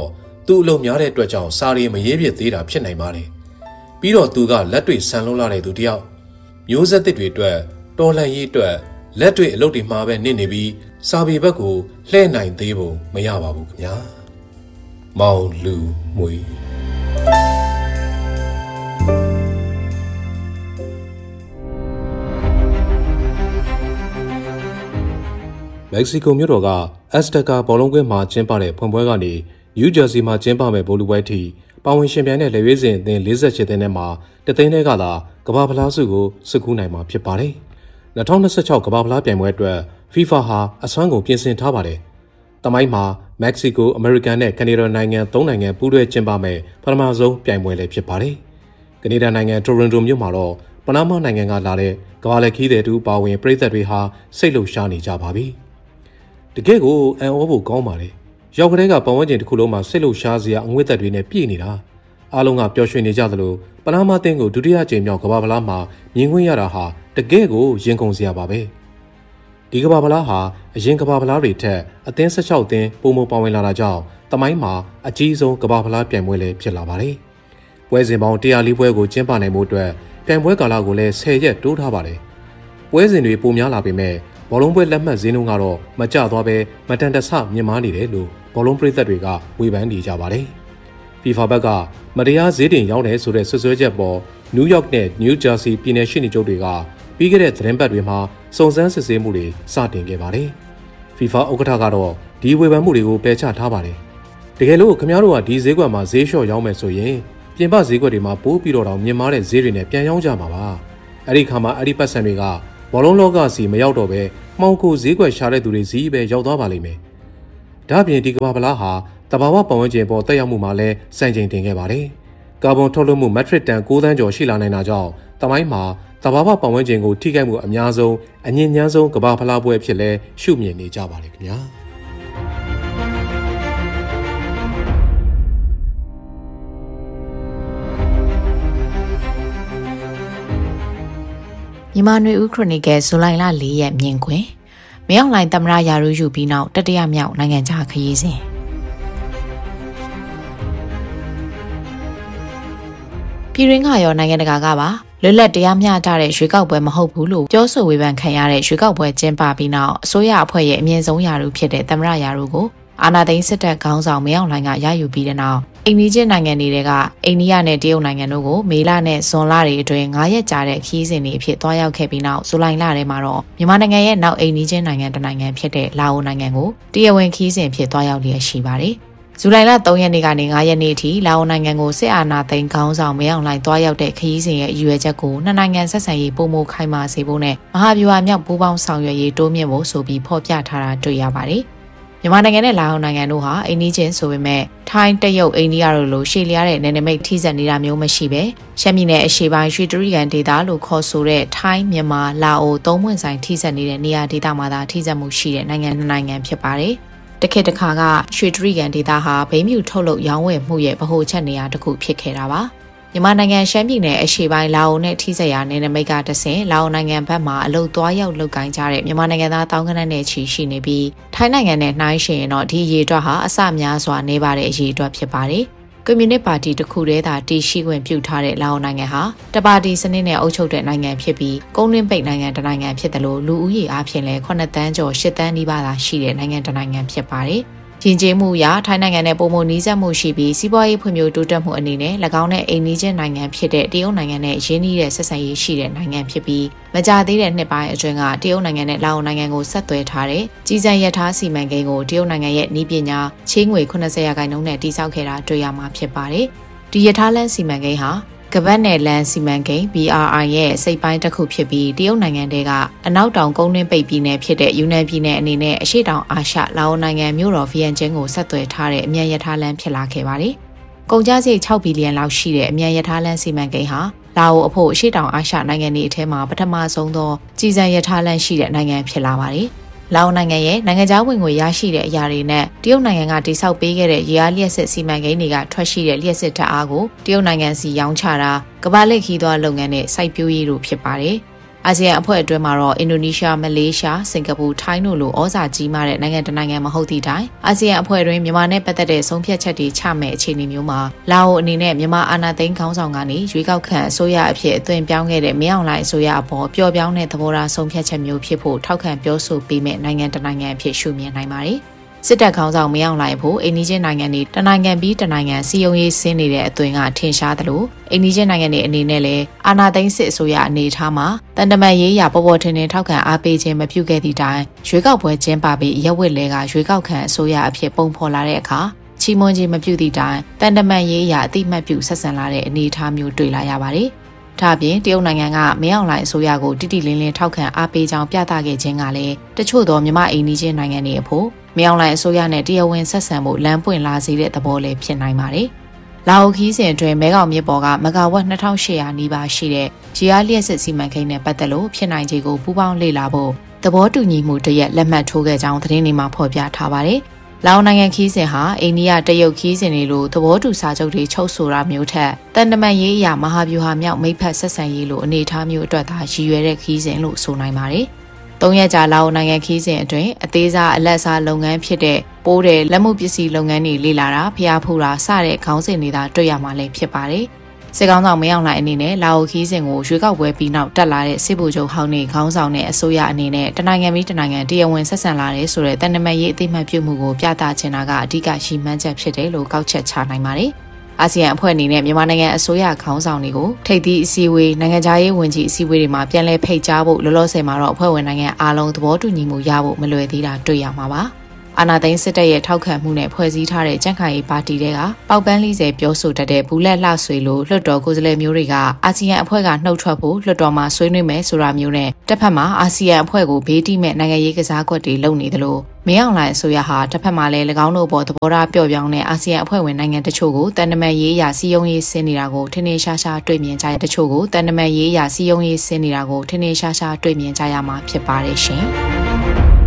သူ့အလုံးများတဲ့အတွက်ကြောင့်စာရီမရေးပြသေးတာဖြစ်နိုင်ပါတယ်ပြီးတော့သူကလက်တွေ့ဆန်လုံးလာတဲ့သူတယောက်မျိုးဆက်သစ်တွေအတွက်တော်လှန်ရေးအတွက်လက်တွေ့အလုပ်တွေမှာပဲနစ်နေပြီးစာပေဘက်ကိုလှည့်နိုင်သေးဖို့မရပါဘူးခင်ဗျာမောင်လူမွေမက္ကဆီကိုမြို့တော်ကအက်စတကာဘောလုံးကွင်းမှာကျင်းပတဲ့ဖွင့်ပွဲကနေနယူးဂျာစီမှာကျင်းပမဲ့ဗိုလ်လူပွဲထိပါဝင်ရှင်ပြိုင်တဲ့လက်ရွေးစင်အသင်း၄၈သင်းထဲမှာတသိန်းထဲကသာကမ္ဘာဖလားဆုကိုစုကူးနိုင်မှာဖြစ်ပါတယ်။၂၀၂၆ကမ္ဘာဖလားပြိုင်ပွဲအတွက် FIFA ဟာအစွမ်းကုန်ပြင်ဆင်ထားပါတယ်။တမိုင်းမှာမက္ကဆီကို၊အမေရိကန်နဲ့ကနေဒါနိုင်ငံသုံးနိုင်ငံပူးတွဲကျင်းပမဲ့ပထမဆုံးပြိုင်ပွဲလည်းဖြစ်ပါတယ်။ကနေဒါနိုင်ငံတိုရွန်တိုမြို့မှာတော့ပနားမားနိုင်ငံကလာတဲ့ကမ္ဘာလက်ခီးသည်တူပါဝင်ပြည်သက်တွေဟာစိတ်လှုပ်ရှားနေကြပါပြီ။တကယ့်ကိုအံ့ဩဖို့ကောင်းပါတယ်။ရောက်ကလေးကပတ်ဝန်းကျင်တစ်ခုလုံးမှာစိတ်လှုပ်ရှားစရာအငွေ့သက်တွေနဲ့ပြည့်နေတာအားလုံးကပျော်ရွှင်နေကြသလိုပနားမားတင်းကိုဒုတိယကြိမ်မြောက်ကမ္ဘာဖလားမှာမြင်ခွင့်ရတာဟာတကယ့်ကိုရင်ကုန်စရာပါပဲဒီကမ္ဘာဖလားဟာအရင်ကမ္ဘာဖလားတွေထက်အသင်း၁၆သင်းပိုမိုပါဝင်လာတာကြောင့်တမိုင်းမှာအကြီးဆုံးကမ္ဘာဖလားပြိုင်ပွဲလည်းဖြစ်လာပါတယ်ပွဲစဉ်ပေါင်း၁၀၄ပွဲကိုကျင်းပနိုင်မှုအတွက်ပြိုင်ပွဲကာလကိုလည်း၁၀ရက်တိုးထားပါတယ်ပွဲစဉ်တွေပိုများလာပေမဲ့ဘောလုံးပွဲလက်မှတ်ဈေးနှုန်းကတော့မကျသွားပဲမတန်တဆမြင့်မားနေတယ်လို့ဘောလုံးပရိသတ်တွေကဝေဖန်နေကြပါတယ်FIFA ဘက်ကမတရားဈေးတင်ရောက်တယ်ဆိုတဲ့ဆွဆွဲချက်ပေါ်နယူးယောက်နဲ့နယူးဂျာစီပြည်နယ်ရှိနေချုပ်တွေကပြီးခဲ့တဲ့သတင်းပတ်တွေမှာစုံစမ်းစစ်ဆေးမှုတွေစတင်ခဲ့ပါတယ်။ FIFA ဥက္ကဋ္ဌကတော့ဒီဝေဖန်မှုတွေကိုပယ်ချထားပါတယ်။တကယ်လို့ခင်ဗျားတို့ကဒီဈေးကွက်မှာဈေးလျှော့ရောင်းမယ်ဆိုရင်ပြင်ပဈေးကွက်တွေမှာပိုးပြီးတော့မြင့်မားတဲ့ဈေးတွေနဲ့ပြန်ရောင်းကြမှာပါ။အဲ့ဒီခါမှာအဲ့ဒီပတ်စံတွေကဘောလုံးလောကစီမရောက်တော့ပဲမှောင်ခိုဈေးကွက်ရှာတဲ့သူတွေစီပဲရောက်သွားပါလိမ့်မယ်။ဒါ့အပြင်ဒီကမ္ဘာဖလားဟာတဘာဝပတ်ဝန်းကျင်ပေါ်တက်ရောက်မှုမှာလည်းစံချိန်တင်ခဲ့ပါတယ်။ကာဗွန်ထုတ်လွှတ်မှုမက်ထရစ်တန်၉သန်းကျော်ရှိလာနိုင်တာကြောင့်တမိုင်းမှာတဘာဝပတ်ဝန်းကျင်ကိုထိခိုက်မှုအများဆုံးအငြင်းညမ်းဆုံးကမ္ဘာဖလားပွဲဖြစ်လဲရှုမြင်နေကြပါလေခင်ဗျာ။မြန်မာနွေဦးခရိုနီကယ်ဇူလိုင်လ၄ရက်မြင်ကွင်းမရောက်လိုင်းသမရရာထူးယူပြီးနောက်တတိယမြောက်နိုင်ငံခြားခရီးစဉ်ပြည်တွင်းကရောနိုင်ငံတကာကပါလွတ်လပ်တရားမျှတတဲ့ရွေးကောက်ပွဲမဟုတ်ဘူးလို့ပြောဆိုဝေဖန်ခံရတဲ့ရွေးကောက်ပွဲကျင်းပပြီးနောက်အစိုးရအဖွဲ့ရဲ့အမြင့်ဆုံးရာထူးဖြစ်တဲ့သမရရာထူးကိုအာဏာသိမ်းစစ်တပ်ခေါင်းဆောင်မင်းအောင်လှိုင်ကရယူပြီးတဲ့နောက်အိန္ဒိယနိုင်ငံတွေကအိန္ဒိယနဲ့တရုတ်နိုင်ငံတို့ကိုမေလနဲ့ဇွန်လတွေအတွင်း၅ရက်ကြာတဲ့ခရီးစဉ်တွေအဖြစ်သွားရောက်ခဲ့ပြီးနောက်ဇူလိုင်လထဲမှာတော့မြန်မာနိုင်ငံရဲ့နောက်အိန္ဒိယနိုင်ငံတစ်နိုင်ငံဖြစ်တဲ့လာအိုနိုင်ငံကိုတရားဝင်ခရီးစဉ်ဖြစ်သွားရောက်လျက်ရှိပါတယ်ဇူလိုင်လ၃ရက်နေ့ကနေ၅ရက်နေ့အထိလာအိုနိုင်ငံကိုစစ်အာဏာသိမ်းခေါင်းဆောင်မင်းအောင်လှိုင်တွားရောက်တဲ့ခရီးစဉ်ရဲ့အရွယ်ချက်ကိုနှစ်နိုင်ငံဆက်ဆံရေးပုံမခိုင်မာစေဖို့နဲ့မဟာဗျူဟာမြောက်ပူးပေါင်းဆောင်ရွက်ရေးတိုးမြင့်ဖို့ဆိုပြီးဖော်ပြထားတာတွေ့ရပါတယ်။မြန်မာနိုင်ငံနဲ့လာအိုနိုင်ငံတို့ဟာအိန္ဒိချင်းဆိုပေမဲ့ထိုင်းတရုတ်အိန္ဒိယတို့လိုရှေ့လျားတဲ့နယ်နိမိတ်ထိစပ်နေတာမျိုးမရှိပဲရှမ်းပြည်နယ်အရှေ့ပိုင်းရွှေတြိဂံဒေသလို့ခေါ်ဆိုတဲ့ထိုင်းမြန်မာလာအိုသုံးပွင့်ဆိုင်ထိစပ်နေတဲ့နေရာဒေသမှာသာထိစပ်မှုရှိတဲ့နိုင်ငံနှစ်နိုင်ငံဖြစ်ပါတယ်။တခေတ်တစ်ခါကရွှေတြိဂံဒေသဟာဘိန်းမြူထုတ်လုပ်ရောင်းဝယ်မှုရဲ့ဗဟိုချက်နေရာတစ်ခုဖြစ်ခဲ့တာပါမြန်မာနိုင်ငံရှမ်းပြည်နယ်အရှေ့ပိုင်းလာအိုနဲ့ထိစပ်ရာနယ်နိမိတ်ကတဆင့်လာအိုနိုင်ငံဘက်မှအလုတ်သွားရောက်လုပ်ကိုင်ကြတဲ့မြန်မာနိုင်ငံသားတောင်းကနန်းနဲ့ချီရှိနေပြီးထိုင်းနိုင်ငံနဲ့နှိုင်းယှဉ်ရင်တော့ဒီရေအတွက်ဟာအဆများစွာနေပါတဲ့အရေးအတွက်ဖြစ်ပါတယ်ကွန်မြူနစ်ပါတီတစ်ခုတည်းသာတည်ရှိခွင့်ပြုထားတဲ့လာအိုနိုင်ငံဟာတပါတီစနစ်နဲ့အုပ်ချုပ်တဲ့နိုင်ငံဖြစ်ပြီးကုန်းတွင်းပိတ်နိုင်ငံတစ်နိုင်ငံဖြစ်တယ်လို့လူဦးရေအပြင်လည်းခုနှစ်သန်းကျော်ရှစ်သန်းနီးပါးသာရှိတဲ့နိုင်ငံတစ်နိုင်ငံဖြစ်ပါတယ်။ယဉ်ကျေးမှုအရထိုင်းနိုင်ငံနဲ့ပုံမှန်နီးစပ်မှုရှိပြီးစီးပွားရေးဖွံ့ဖြိုးတိုးတက်မှုအနေနဲ့၎င်းနဲ့အိမ်နီးချင်းနိုင်ငံဖြစ်တဲ့တရုတ်နိုင်ငံနဲ့ရင်းနှီးတဲ့ဆက်ဆံရေးရှိတဲ့နိုင်ငံဖြစ်ပြီးမကြာသေးတဲ့နှစ်ပိုင်းအတွင်းကတရုတ်နိုင်ငံနဲ့လာအိုနိုင်ငံကိုဆက်သွယ်ထားတဲ့ကြီးစံရထားစီမံကိန်းကိုတရုတ်နိုင်ငံရဲ့နည်းပညာချေးငွေ80ရာခိုင်နှုန်းနဲ့တည်ဆောက်ခဲ့တာတွေ့ရမှာဖြစ်ပါတယ်။ဒီရထားလမ်းစီမံကိန်းဟာကပတ်နယ်လန်စီမံကိန်း B R I ရဲ့စိတ်ပိုင်းတစ်ခုဖြစ်ပြီးတရုတ်နိုင်ငံတဲကအနောက်တောင်ကုန်းတွင်းပိတ်ပြည်နယ်ဖြစ်တဲ့ယူနန်ပြည်နယ်အနေနဲ့အရှေ့တောင်အာရှလာအိုနိုင်ငံမြို့တော်ဗီယန်ကျင်းကိုဆက်သွယ်ထားတဲ့အမြန်ရထားလမ်းဖြစ်လာခဲ့ပါတယ်။ကုန်ကျစရိတ်၆ဘီလီယံလောက်ရှိတဲ့အမြန်ရထားလမ်းစီမံကိန်းဟာလာအိုအဖို့အရှေ့တောင်အာရှနိုင်ငံတွေအထက်မှာပထမဆုံးသောကြီးစံရထားလမ်းရှိတဲ့နိုင်ငံဖြစ်လာပါတယ်။လာအိုနိုင်ငံရဲ့နိုင်ငံခြားဝင်ငွေရရှိတဲ့အရာတွေနဲ့တရုတ်နိုင်ငံကတိစောက်ပေးခဲ့တဲ့ရေအားလျှက်စစ်စီမံကိန်းတွေကထွက်ရှိတဲ့လျှက်စစ်ဓာတ်အားကိုတရုတ်နိုင်ငံစီရောင်းချတာကမ္ဘာလက်ခီးသွားလုပ်ငန်းနဲ့စိုက်ပျိုးရေးတို့ဖြစ်ပါတယ်။အာဆီယံအဖွဲ့အတွင်းမှာတော့အင်ဒိုနီးရှားမလေးရှားစင်ကာပူထိုင်းတို့လိုဩဇာကြီးမားတဲ့နိုင်ငံတနိုင်ငံမဟုတ်သည့်တိုင်အာဆီယံအဖွဲ့တွင်မြန်မာနဲ့ပတ်သက်တဲ့ဆုံးဖြတ်ချက်တွေချမဲ့အခြေအနေမျိုးမှာလာအိုအနေနဲ့မြန်မာအာဏာသိမ်းခေါင်းဆောင်ကနေရွေးကောက်ခံအစိုးရအဖြစ်အသွင်ပြောင်းခဲ့တဲ့မင်းအောင်လှိုင်အစိုးရအပေါ်ပျော့ပြောင်းတဲ့သဘောထားဆုံးဖြတ်ချက်မျိုးဖြစ်ဖို့ထောက်ခံပြောဆိုပေးမဲ့နိုင်ငံတနိုင်ငံအဖြစ်ရှုမြင်နိုင်ပါတယ်စစ်တပ်ခေါင်းဆောင်မင်းအောင်လှိုင်ဖို့အိန္ဒိယနိုင်ငံတွေတနိုင်ငံပြီးတနိုင်ငံစီယုံရေးဆင်းနေတဲ့အသွင်ကထင်ရှားသလိုအိန္ဒိယနိုင်ငံတွေအနေနဲ့လည်းအာဏာသိမ်းစစ်အစိုးရအနေထားမှာတန်တမန်ရေးရာပေါ်ပေါ်ထင်ထင်ထောက်ခံအားပေးခြင်းမပြုခဲ့သည့်တိုင်ရွေးကောက်ပွဲကျင်းပပြီးရက်ဝက်လဲကရွေးကောက်ခံအစိုးရအဖြစ်ပုံဖော်လာတဲ့အခါချီးမွမ်းခြင်းမပြုသည့်တိုင်တန်တမန်ရေးရာအတိမတ်ပြုဆက်ဆံလာတဲ့အနေအထားမျိုးတွေ့လာရပါတယ်။ဒါ့အပြင်တရုတ်နိုင်ငံကမင်းအောင်လှိုင်အစိုးရကိုတိတိလင်းလင်းထောက်ခံအားပေးကြောင်းပြသခဲ့ခြင်းကလည်းတချို့သောမြန်မာအိန္ဒိယနိုင်ငံတွေအဖို့မင်းအောင်လှိုင်အစိုးရနဲ့တရားဝင်ဆက်ဆံမှုလမ်းပွင့်လာစေတဲ့သဘောလည်းဖြစ်နိုင်ပါတယ်။လာအိုခီးစဉ်အတွင်းမဲခေါင်မြစ်ပေါ်ကမဂါဝတ်နှစ်ထောင်ရှစ်ရာနီးပါးရှိတဲ့ဂျီအားလျှက်စစ်စီမံကိန်းနဲ့ပတ်သက်လို့ဖြစ်နိုင်ခြေကိုပူးပေါင်းလေ့လာဖို့သဘောတူညီမှုတရက်လက်မှတ်ထိုးခဲ့ကြောင်းသတင်းတွေမှာဖော်ပြထားပါတယ်။လာအိုနိုင်ငံခီးစဉ်ဟာအိန္ဒိယတရုတ်ခီးစဉ်တွေလိုသဘောတူစာချုပ်တွေချုပ်ဆိုတာမျိုးထက်တန်တမန်ရေးအရာမဟာဗျူဟာမြောက်မိတ်ဖက်ဆက်ဆံရေးလိုအနေအထားမျိုးအတွက်သာရည်ရွယ်တဲ့ခီးစဉ်လို့ဆိုနိုင်ပါတယ်။သုံးရက်ကြာလာအိုနိုင်ငံခီးစဉ်အတွင်းအသေးစားအလက်စားလုပ်ငန်းဖြစ်တဲ့ပိုးတဲ့လက်မှုပစ္စည်းလုပ်ငန်းတွေလေ့လာတာဖျားဖူးတာစတဲ့ခေါင်းစဉ်တွေသာတွေ့ရမှာလည်းဖြစ်ပါတယ်။စစ်ကောင်ဆောင်မင်းအောင်လှိုင်အနေနဲ့လာအိုခီးစဉ်ကိုရွေးကောက်ပွဲပြီးနောက်တက်လာတဲ့စစ်ဗိုလ်ချုပ်ဟောင်းနေခေါင်းဆောင်တဲ့အစိုးရအနေနဲ့တနိုင်ငံပြီးတနိုင်ငံတရားဝင်ဆက်ဆံလာတဲ့ဆိုတဲ့တန်တမန်ရေးအသိမှတ်ပြုမှုကိုပြသချင်တာကအဓိကရှိမှန်းချက်ဖြစ်တယ်လို့ကောက်ချက်ချနိုင်ပါတယ်။အာဆီယံအဖွဲ့အနေနဲ့မြန်မာနိုင်ငံအစိုးရခေါင်းဆောင်တွေကိုထိပ်သီးအစည်းအဝေးနိုင်ငံခြားရေးဝန်ကြီးအစည်းအဝေးတွေမှာပြန်လည်ဖိတ်ကြားဖို့လောလောဆယ်မှာတော့အဖွဲ့ဝင်နိုင်ငံအားလုံးသဘောတူညီမှုရဖို့မလွယ်သေးတာတွေ့ရမှာပါ။အာဏာသိမ်းစစ်တပ်ရဲ့ထောက်ခံမှုနဲ့ဖွဲ့စည်းထားတဲ့ကြံ့ခိုင်ရေးပါတီတွေကပေါက်ပန်းလေးစဲပြောဆိုတတ်တဲ့ဘူးလက်လှဆွေလိုလွှတ်တော်ကိုယ်စားလှယ်မျိုးတွေကအာဆီယံအဖွဲ့ကနှုတ်ထွက်ဖို့လွှတ်တော်မှာဆွေးနွေးမယ်ဆိုတာမျိုးနဲ့တစ်ဖက်မှာအာဆီယံအဖွဲ့ကိုဘေးတိမဲ့နိုင်ငံရေးကစားကွက်တွေလုပ်နေသလိုမင်းအောင်လှိုင်အစိုးရဟာတစ်ဖက်မှာလည်း၎င်းတို့ပေါ်သဘောထားပျော့ပြောင်းတဲ့အာဆီယံအဖွဲ့ဝင်နိုင်ငံတချို့ကိုတန်တမန်ရေးအရာစီယုံရေးဆင်းနေတာကိုထင်ထင်ရှားရှားတွေ့မြင်ကြရတချို့ကိုတန်တမန်ရေးအရာစီယုံရေးဆင်းနေတာကိုထင်ထင်ရှားရှားတွေ့မြင်ကြရမှာဖြစ်ပါတယ်ရှင်။